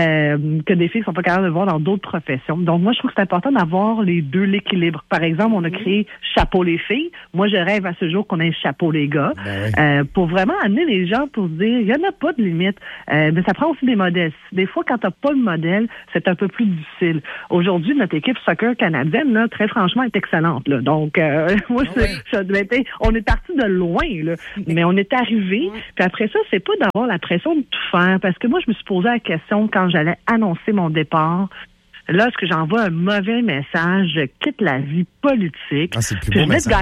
[SPEAKER 27] que des filles qui sont pas capables de se voir dans d'autres professions. Donc, moi, je trouve que c'est important d'avoir les deux, l'équilibre. Par exemple, on a créé Chapeau les filles. Moi, je rêve à ce jour qu'on ait Chapeau les gars. Pour vraiment amener les gens pour se dire, il y en a pas de limite. Mais ça prend aussi des modèles. Des fois, quand t'as pas le modèle, c'est un peu plus difficile. Aujourd'hui, notre équipe soccer canadienne, là, très franchement, est excellente, là. Donc, moi, on est parti de loin, là. Mais on est arrivé, puis après ça, c'est pas d'avoir la pression de tout faire, parce que moi, je me suis posé la question quand j'allais annoncer mon départ. Là, est-ce que j'envoie un mauvais message? Je quitte la vie politique.
[SPEAKER 11] C'est le plus beau message.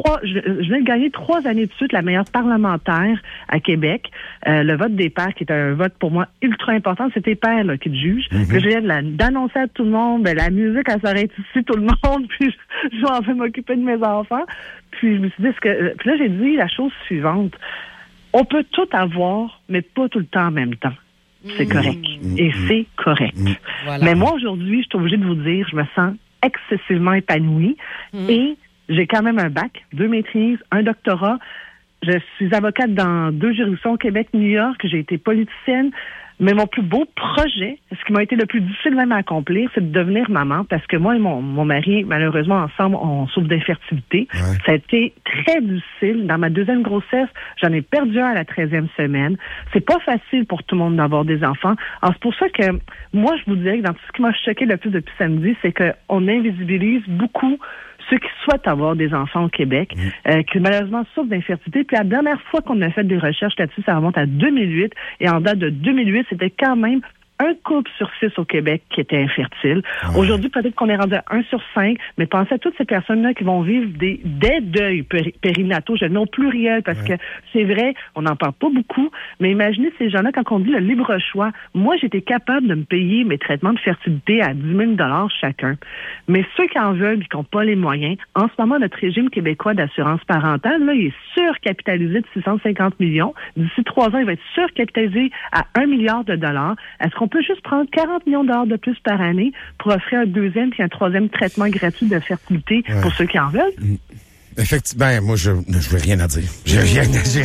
[SPEAKER 27] Je viens de gagner 3 années de suite la meilleure parlementaire à Québec. Le vote des pairs, qui est un vote pour moi ultra important, c'est tes pairs là, qui te jugent. Que je viens d'annoncer à tout le monde, la musique, elle s'arrête ici, tout le monde, puis je vais en fait m'occuper de mes enfants. Puis je me suis dit, puis là, j'ai dit la chose suivante. On peut tout avoir, mais pas tout le temps en même temps. C'est correct. Et c'est correct.
[SPEAKER 13] Voilà.
[SPEAKER 27] Mais moi, aujourd'hui, je suis obligée de vous dire, je me sens excessivement épanouie et j'ai quand même un bac, 2 maîtrises, un doctorat. Je suis avocate dans 2 juridictions au Québec, New York. J'ai été politicienne. Mais mon plus beau projet, ce qui m'a été le plus difficile même à accomplir, c'est de devenir maman, parce que moi et mon mari, malheureusement, ensemble, on souffre d'infertilité. Ça a été très difficile. Dans ma 2e grossesse, j'en ai perdu un à la 13e semaine. C'est pas facile pour tout le monde d'avoir des enfants. Alors, c'est pour ça que moi, je vous dirais que dans tout ce qui m'a choqué le plus depuis samedi, c'est qu'on invisibilise beaucoup ceux qui souhaitent avoir des enfants au Québec, qui malheureusement souffrent d'infertilité. Puis la dernière fois qu'on a fait des recherches là-dessus, ça remonte à 2008. Et en date de 2008, c'était quand même un couple sur 6 au Québec qui était infertile. Aujourd'hui, peut-être qu'on est rendu à 1 sur 5, mais pensez à toutes ces personnes-là qui vont vivre des deuils périnataux. Je le mets au pluriel parce que c'est vrai, on n'en parle pas beaucoup, mais imaginez ces gens-là quand on dit le libre choix. Moi, j'étais capable de me payer mes traitements de fertilité à 10 000 chacun. Mais ceux qui en veulent et qui n'ont pas les moyens, en ce moment, notre régime québécois d'assurance parentale, là, il est surcapitalisé de 650 millions. D'ici 3 ans, il va être surcapitalisé à 1 milliard de dollars. Est-ce qu'on peut juste prendre 40 millions de dollars de plus par année pour offrir un 2e puis un 3e traitement gratuit de fertilité pour ceux qui en veulent?
[SPEAKER 11] Effectivement, moi, je veux rien à dire. J'ai rien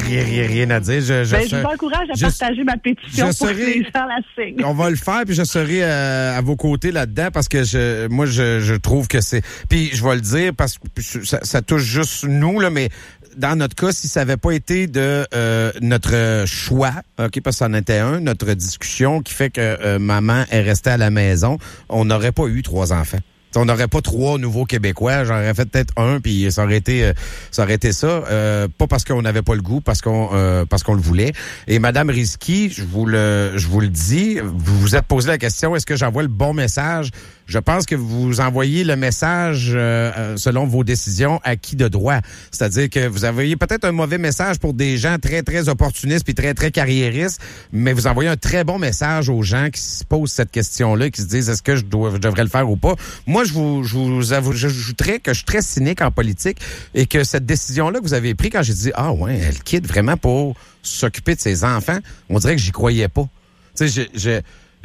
[SPEAKER 11] à dire.
[SPEAKER 27] Je vous encourage à partager ma pétition pour que les gens la signent.
[SPEAKER 11] On va le faire, puis je serai à vos côtés là-dedans, parce que je trouve que c'est... Puis je vais le dire, parce que ça touche juste nous, là, mais dans notre cas, si ça n'avait pas été de notre choix, OK, parce que c'en était notre discussion qui fait que maman est restée à la maison, on n'aurait pas eu 3 enfants. On n'aurait pas 3 nouveaux Québécois, j'en aurais fait peut-être 1, puis ça aurait été ça. Pas parce qu'on n'avait pas le goût, parce qu'on le voulait. Et Madame Rizky, je vous le dis, vous vous êtes posé la question, est-ce que j'envoie le bon message? Je pense que vous envoyez le message selon vos décisions à qui de droit. C'est-à-dire que vous envoyez peut-être un mauvais message pour des gens très, très opportunistes puis très, très carriéristes, mais vous envoyez un très bon message aux gens qui se posent cette question-là, qui se disent est-ce que je devrais le faire ou pas. Moi, j'ajouterais que je suis très cynique en politique et que cette décision-là que vous avez prise quand j'ai dit ah ouais, elle quitte vraiment pour s'occuper de ses enfants, on dirait que j'y croyais pas. Tu sais,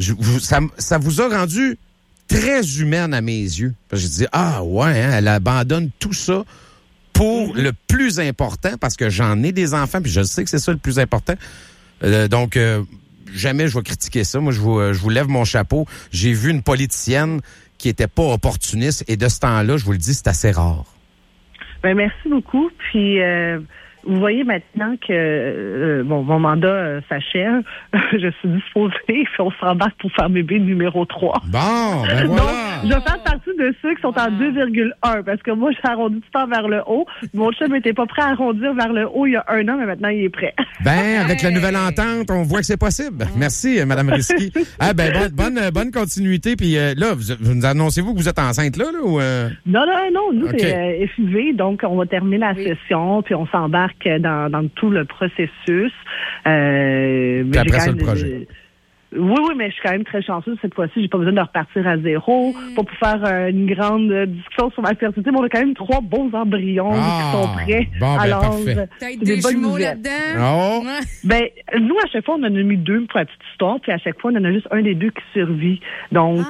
[SPEAKER 11] ça vous a rendu très humaine à mes yeux. J'ai dit, ah ouais, elle abandonne tout ça pour le plus important, parce que j'en ai des enfants, puis je sais que c'est ça le plus important. Donc, jamais je vais critiquer ça. Moi, je vous lève mon chapeau. J'ai vu une politicienne qui n'étaient pas opportunistes. Et de ce temps-là, je vous le dis, c'est assez rare.
[SPEAKER 27] Ben, merci beaucoup. Puis, vous voyez maintenant que mon mandat s'achève. Je suis disposée, puis on s'embarque pour faire bébé numéro 3.
[SPEAKER 11] Bon, ben voilà.
[SPEAKER 27] Donc, je vais faire partie de ceux qui sont en 2,1 parce que moi, j'ai arrondi tout le temps vers le haut. Mon chum n'était pas prêt à arrondir vers le haut il y a 1 an, mais maintenant, il est prêt.
[SPEAKER 11] Ben, avec la nouvelle entente, on voit que c'est possible. Merci, Mme Risky. Ah, ben, bonne continuité. Puis là, vous nous annoncez-vous que vous êtes enceinte là ou
[SPEAKER 27] Non. Nous, c'est FIV, donc on va terminer la session, puis on s'embarque dans tout le processus.
[SPEAKER 11] Puis après ça, le projet.
[SPEAKER 27] Oui, mais je suis quand même très chanceuse cette fois-ci. J'ai pas besoin de repartir à zéro. Pas pour faire une grande discussion sur ma fertilité, mais on a quand même 3 beaux embryons qui sont prêts.
[SPEAKER 11] Bon, ben,
[SPEAKER 27] alors,
[SPEAKER 11] parfait.
[SPEAKER 13] T'as des jumeaux là-dedans?
[SPEAKER 11] Oh.
[SPEAKER 27] Ben, nous, à chaque fois, on en a mis 2 pour la petite histoire, puis à chaque fois, on en a juste un des 2 qui survit. Donc,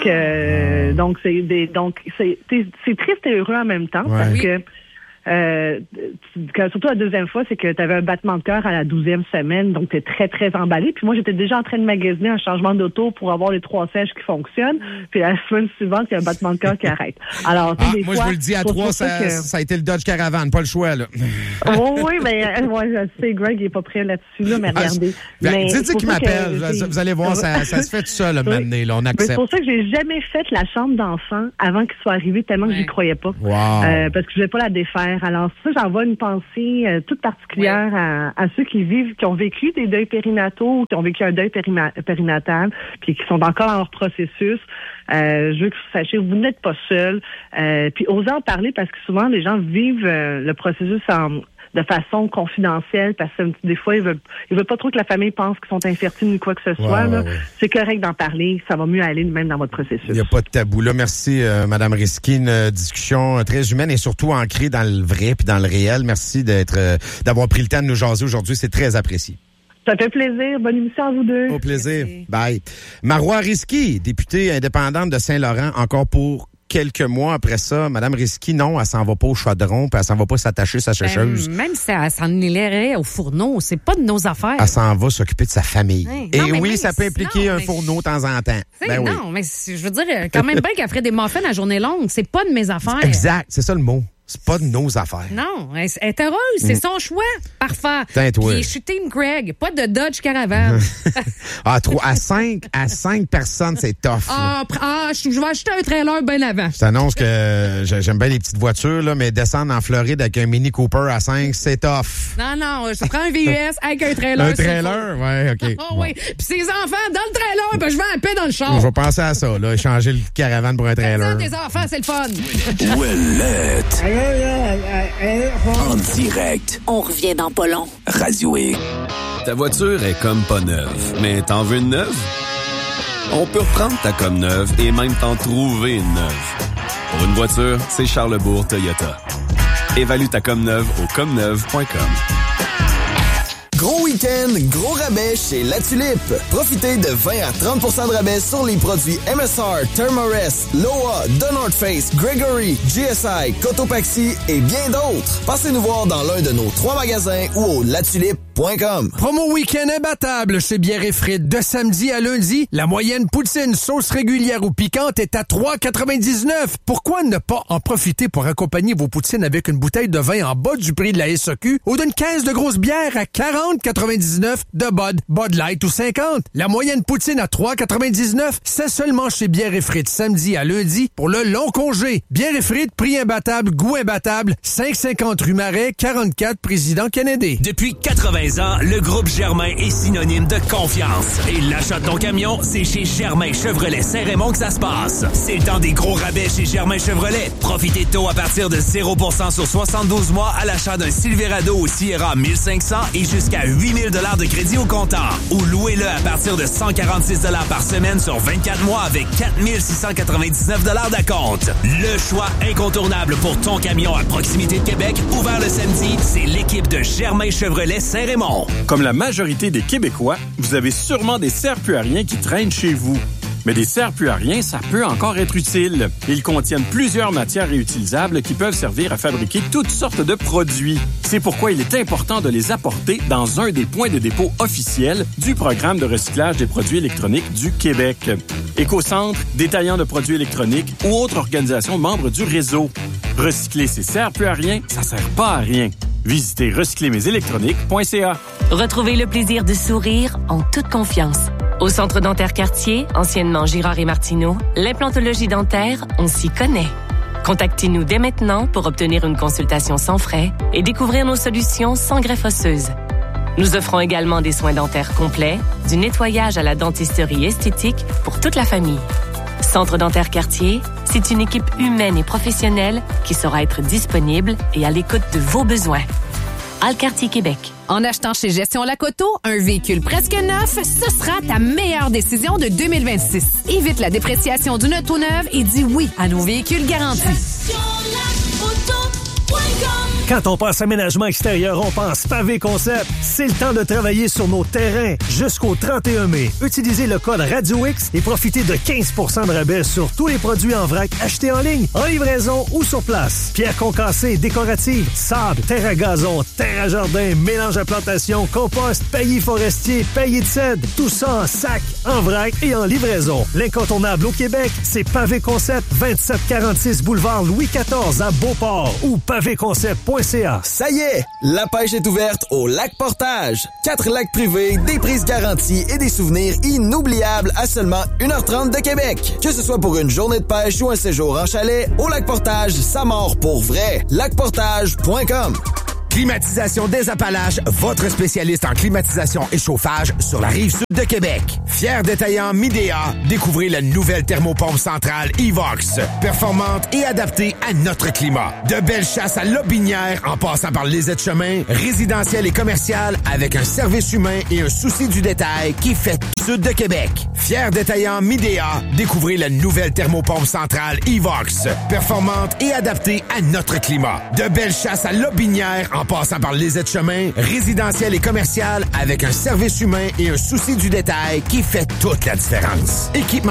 [SPEAKER 27] c'est triste et heureux en même temps parce que surtout la deuxième fois, c'est que tu avais un battement de cœur à la 12e semaine, donc tu es très, très emballé. Puis moi, j'étais déjà en train de magasiner un changement d'auto pour avoir les 3 sièges qui fonctionnent. Puis la semaine suivante, il y a un battement de cœur qui arrête. Alors, des
[SPEAKER 11] moi,
[SPEAKER 27] fois,
[SPEAKER 11] je vous le dis, à 3, ça a été le Dodge Caravan, pas le choix, là.
[SPEAKER 27] Oui, mais moi, je sais, Greg, il est pas prêt là-dessus, là, mais regardez.
[SPEAKER 11] Dites qu'il m'appelle. Vous allez voir, ça se fait tout seul, là, maintenant, là, on accepte.
[SPEAKER 27] C'est pour ça que j'ai jamais fait la chambre d'enfant avant qu'il soit arrivé, tellement que j'y croyais pas.
[SPEAKER 11] Wow.
[SPEAKER 27] Parce que je voulais pas la défaire. Alors, ça, j'envoie une pensée toute particulière à ceux qui ont vécu des deuils périnataux, qui ont vécu un deuil périnatal, puis qui sont encore dans leur processus. Je veux que vous sachiez, vous n'êtes pas seuls. Puis osez en parler parce que souvent, les gens vivent le processus de façon confidentielle parce que des fois, ils veulent pas trop que la famille pense qu'ils sont infertiles ou quoi que ce soit. Là. C'est correct d'en parler. Ça va mieux aller même dans votre processus.
[SPEAKER 11] Il n'y a pas de tabou. Là, merci, Mme Risky. Une discussion très humaine et surtout ancrée dans le vrai puis dans le réel. Merci d'avoir pris le temps de nous jaser aujourd'hui. C'est très apprécié.
[SPEAKER 27] Ça fait plaisir. Bonne émission à vous deux.
[SPEAKER 11] Au plaisir. Merci. Bye. Marois Risky, députée indépendante de Saint-Laurent, encore pour quelques mois après ça, Mme Risky, non, elle s'en va pas au chaudron, puis elle s'en va pas s'attacher sa sécheuse.
[SPEAKER 13] Même si elle s'en irait au fourneau, c'est pas de nos affaires.
[SPEAKER 11] Elle s'en va s'occuper de sa famille.
[SPEAKER 13] Ouais.
[SPEAKER 11] Et
[SPEAKER 13] non,
[SPEAKER 11] oui, ça peut impliquer un fourneau de temps en temps.
[SPEAKER 13] Non, mais je veux dire, quand même bien qu'elle ferait des muffins à journée longue, c'est pas de mes affaires.
[SPEAKER 11] Exact, c'est ça le mot. C'est pas de nos affaires.
[SPEAKER 13] Non, elle est heureuse, c'est son choix. Parfait. Puis je suis Team Craig, pas de Dodge Caravan.
[SPEAKER 11] À 5 personnes, c'est tough.
[SPEAKER 13] Je vais acheter un trailer bien avant.
[SPEAKER 11] Je t'annonce que j'aime bien les petites voitures, là, mais descendre en Floride avec un Mini Cooper à 5, c'est tough.
[SPEAKER 13] Non, je prends un VUS avec un trailer.
[SPEAKER 11] Un trailer? Ouais, OK.
[SPEAKER 13] Oui. Puis ses enfants dans le trailer, ben je vais en paix dans le char.
[SPEAKER 11] Je vais penser à ça, là, échanger le Caravan pour un trailer.
[SPEAKER 13] Des enfants, c'est le fun.
[SPEAKER 5] Ouellette. En direct.
[SPEAKER 8] On revient dans pas long.
[SPEAKER 5] Radio X.
[SPEAKER 3] Ta voiture est comme pas neuve, mais t'en veux une neuve? On peut reprendre ta comme neuve et même t'en trouver une neuve. Pour une voiture, c'est Charlebourg Toyota. Évalue ta comme neuve au comneuve.com.
[SPEAKER 22] Gros week-end, gros rabais chez La Tulipe. Profitez de 20 à 30% de rabais sur les produits MSR, Thermarest, Loa, The North Face, Gregory, GSI, Cotopaxi et bien d'autres. Passez nous voir dans l'un de nos 3 magasins ou au latulipe.com.
[SPEAKER 6] Promo week-end imbattable chez Bière et Frites. De samedi à lundi, la moyenne poutine sauce régulière ou piquante est à 3,99. Pourquoi ne pas en profiter pour accompagner vos poutines avec une bouteille de vin en bas du prix de la SAQ ou d'une caisse de grosses bières à 40,99 de Bud Light ou 50. La moyenne poutine à 3,99, c'est seulement chez Bière et Frites samedi à lundi pour le long congé. Bière et Frites, prix imbattable, goût imbattable, 550 rue Marais, 44 Président Kennedy.
[SPEAKER 5] Depuis 80 ans, le groupe Germain est synonyme de confiance. Et l'achat de ton camion, c'est chez Germain Chevrolet Saint-Raymond que ça se passe. C'est le temps des gros rabais chez Germain Chevrolet. Profitez de taux à partir de 0% sur 72 mois à l'achat d'un Silverado ou Sierra 1500 et jusqu'à 8 000 $ de crédit au comptant. Ou louez-le à partir de 146 $ par semaine sur 24 mois avec 4 699 $ d'acompte. Le choix incontournable pour ton camion à proximité de Québec, ouvert le samedi, c'est l'équipe de Germain Chevrolet Saint-Raymond.
[SPEAKER 7] Comme la majorité des Québécois, vous avez sûrement des serpillariens qui traînent chez vous. Mais des serre-plus-à-rien, ça peut encore être utile. Ils contiennent plusieurs matières réutilisables qui peuvent servir à fabriquer toutes sortes de produits. C'est pourquoi il est important de les apporter dans un des points de dépôt officiels du programme de recyclage des produits électroniques du Québec. Écocentre, détaillant de produits électroniques ou autres organisations membres du réseau. Recycler ces serre-plus-à-rien, ça sert pas à rien. Visitez recyclermesélectroniques.ca.
[SPEAKER 15] Retrouvez le plaisir de sourire en toute confiance. Au Centre dentaire Cartier, anciennement Girard et Martineau, l'implantologie dentaire, on s'y connaît. Contactez-nous dès maintenant pour obtenir une consultation sans frais et découvrir nos solutions sans greffe osseuse. Nous offrons également des soins dentaires complets, du nettoyage à la dentisterie esthétique pour toute la famille. Centre dentaire Cartier, c'est une équipe humaine et professionnelle qui saura être disponible et à l'écoute de vos besoins. Alcartier Québec.
[SPEAKER 16] En achetant chez Gestion Lacoto, un véhicule presque neuf, ce sera ta meilleure décision de 2026. Évite la dépréciation d'une auto neuve et dis oui à nos véhicules garantis.
[SPEAKER 24] Quand on pense aménagement extérieur, on pense Pavé Concept. C'est le temps de travailler sur nos terrains jusqu'au 31 mai. Utilisez le code RadioX et profitez de 15 % de rabais sur tous les produits en vrac achetés en ligne, en livraison ou sur place. Pierre concassée, décorative, sable, terre à gazon, terre à jardin, mélange à plantation, compost, paillis forestier, paillis de cèdre. Tout ça en sac, en vrac et en livraison. L'incontournable au Québec, c'est Pavé Concept, 2746 boulevard Louis XIV à Beauport ou pavéconcept.ca.
[SPEAKER 17] Ça y est, la pêche est ouverte au Lac Portage. 4 lacs privés, des prises garanties et des souvenirs inoubliables à seulement 1h30 de Québec. Que ce soit pour une journée de pêche ou un séjour en chalet, au Lac Portage, ça mord pour vrai. Lacportage.com.
[SPEAKER 18] Climatisation des Appalaches, votre spécialiste en climatisation et chauffage sur la rive sud de Québec. Fier détaillant Midea, découvrez la nouvelle thermopompe centrale Evox, performante et adaptée à notre climat. De belles chasses à Lobinière en passant par les aides-chemins, résidentiel et commercial avec un service humain et un souci du détail qui fait tout sud de Québec. Fier détaillant Midea, découvrez la nouvelle thermopompe centrale Evox, performante et adaptée à notre climat. De belles chasses à Lobinière en passant par les aides-chemins, résidentiel et commercial avec un service humain et un souci du détail qui fait toute la différence. Équipement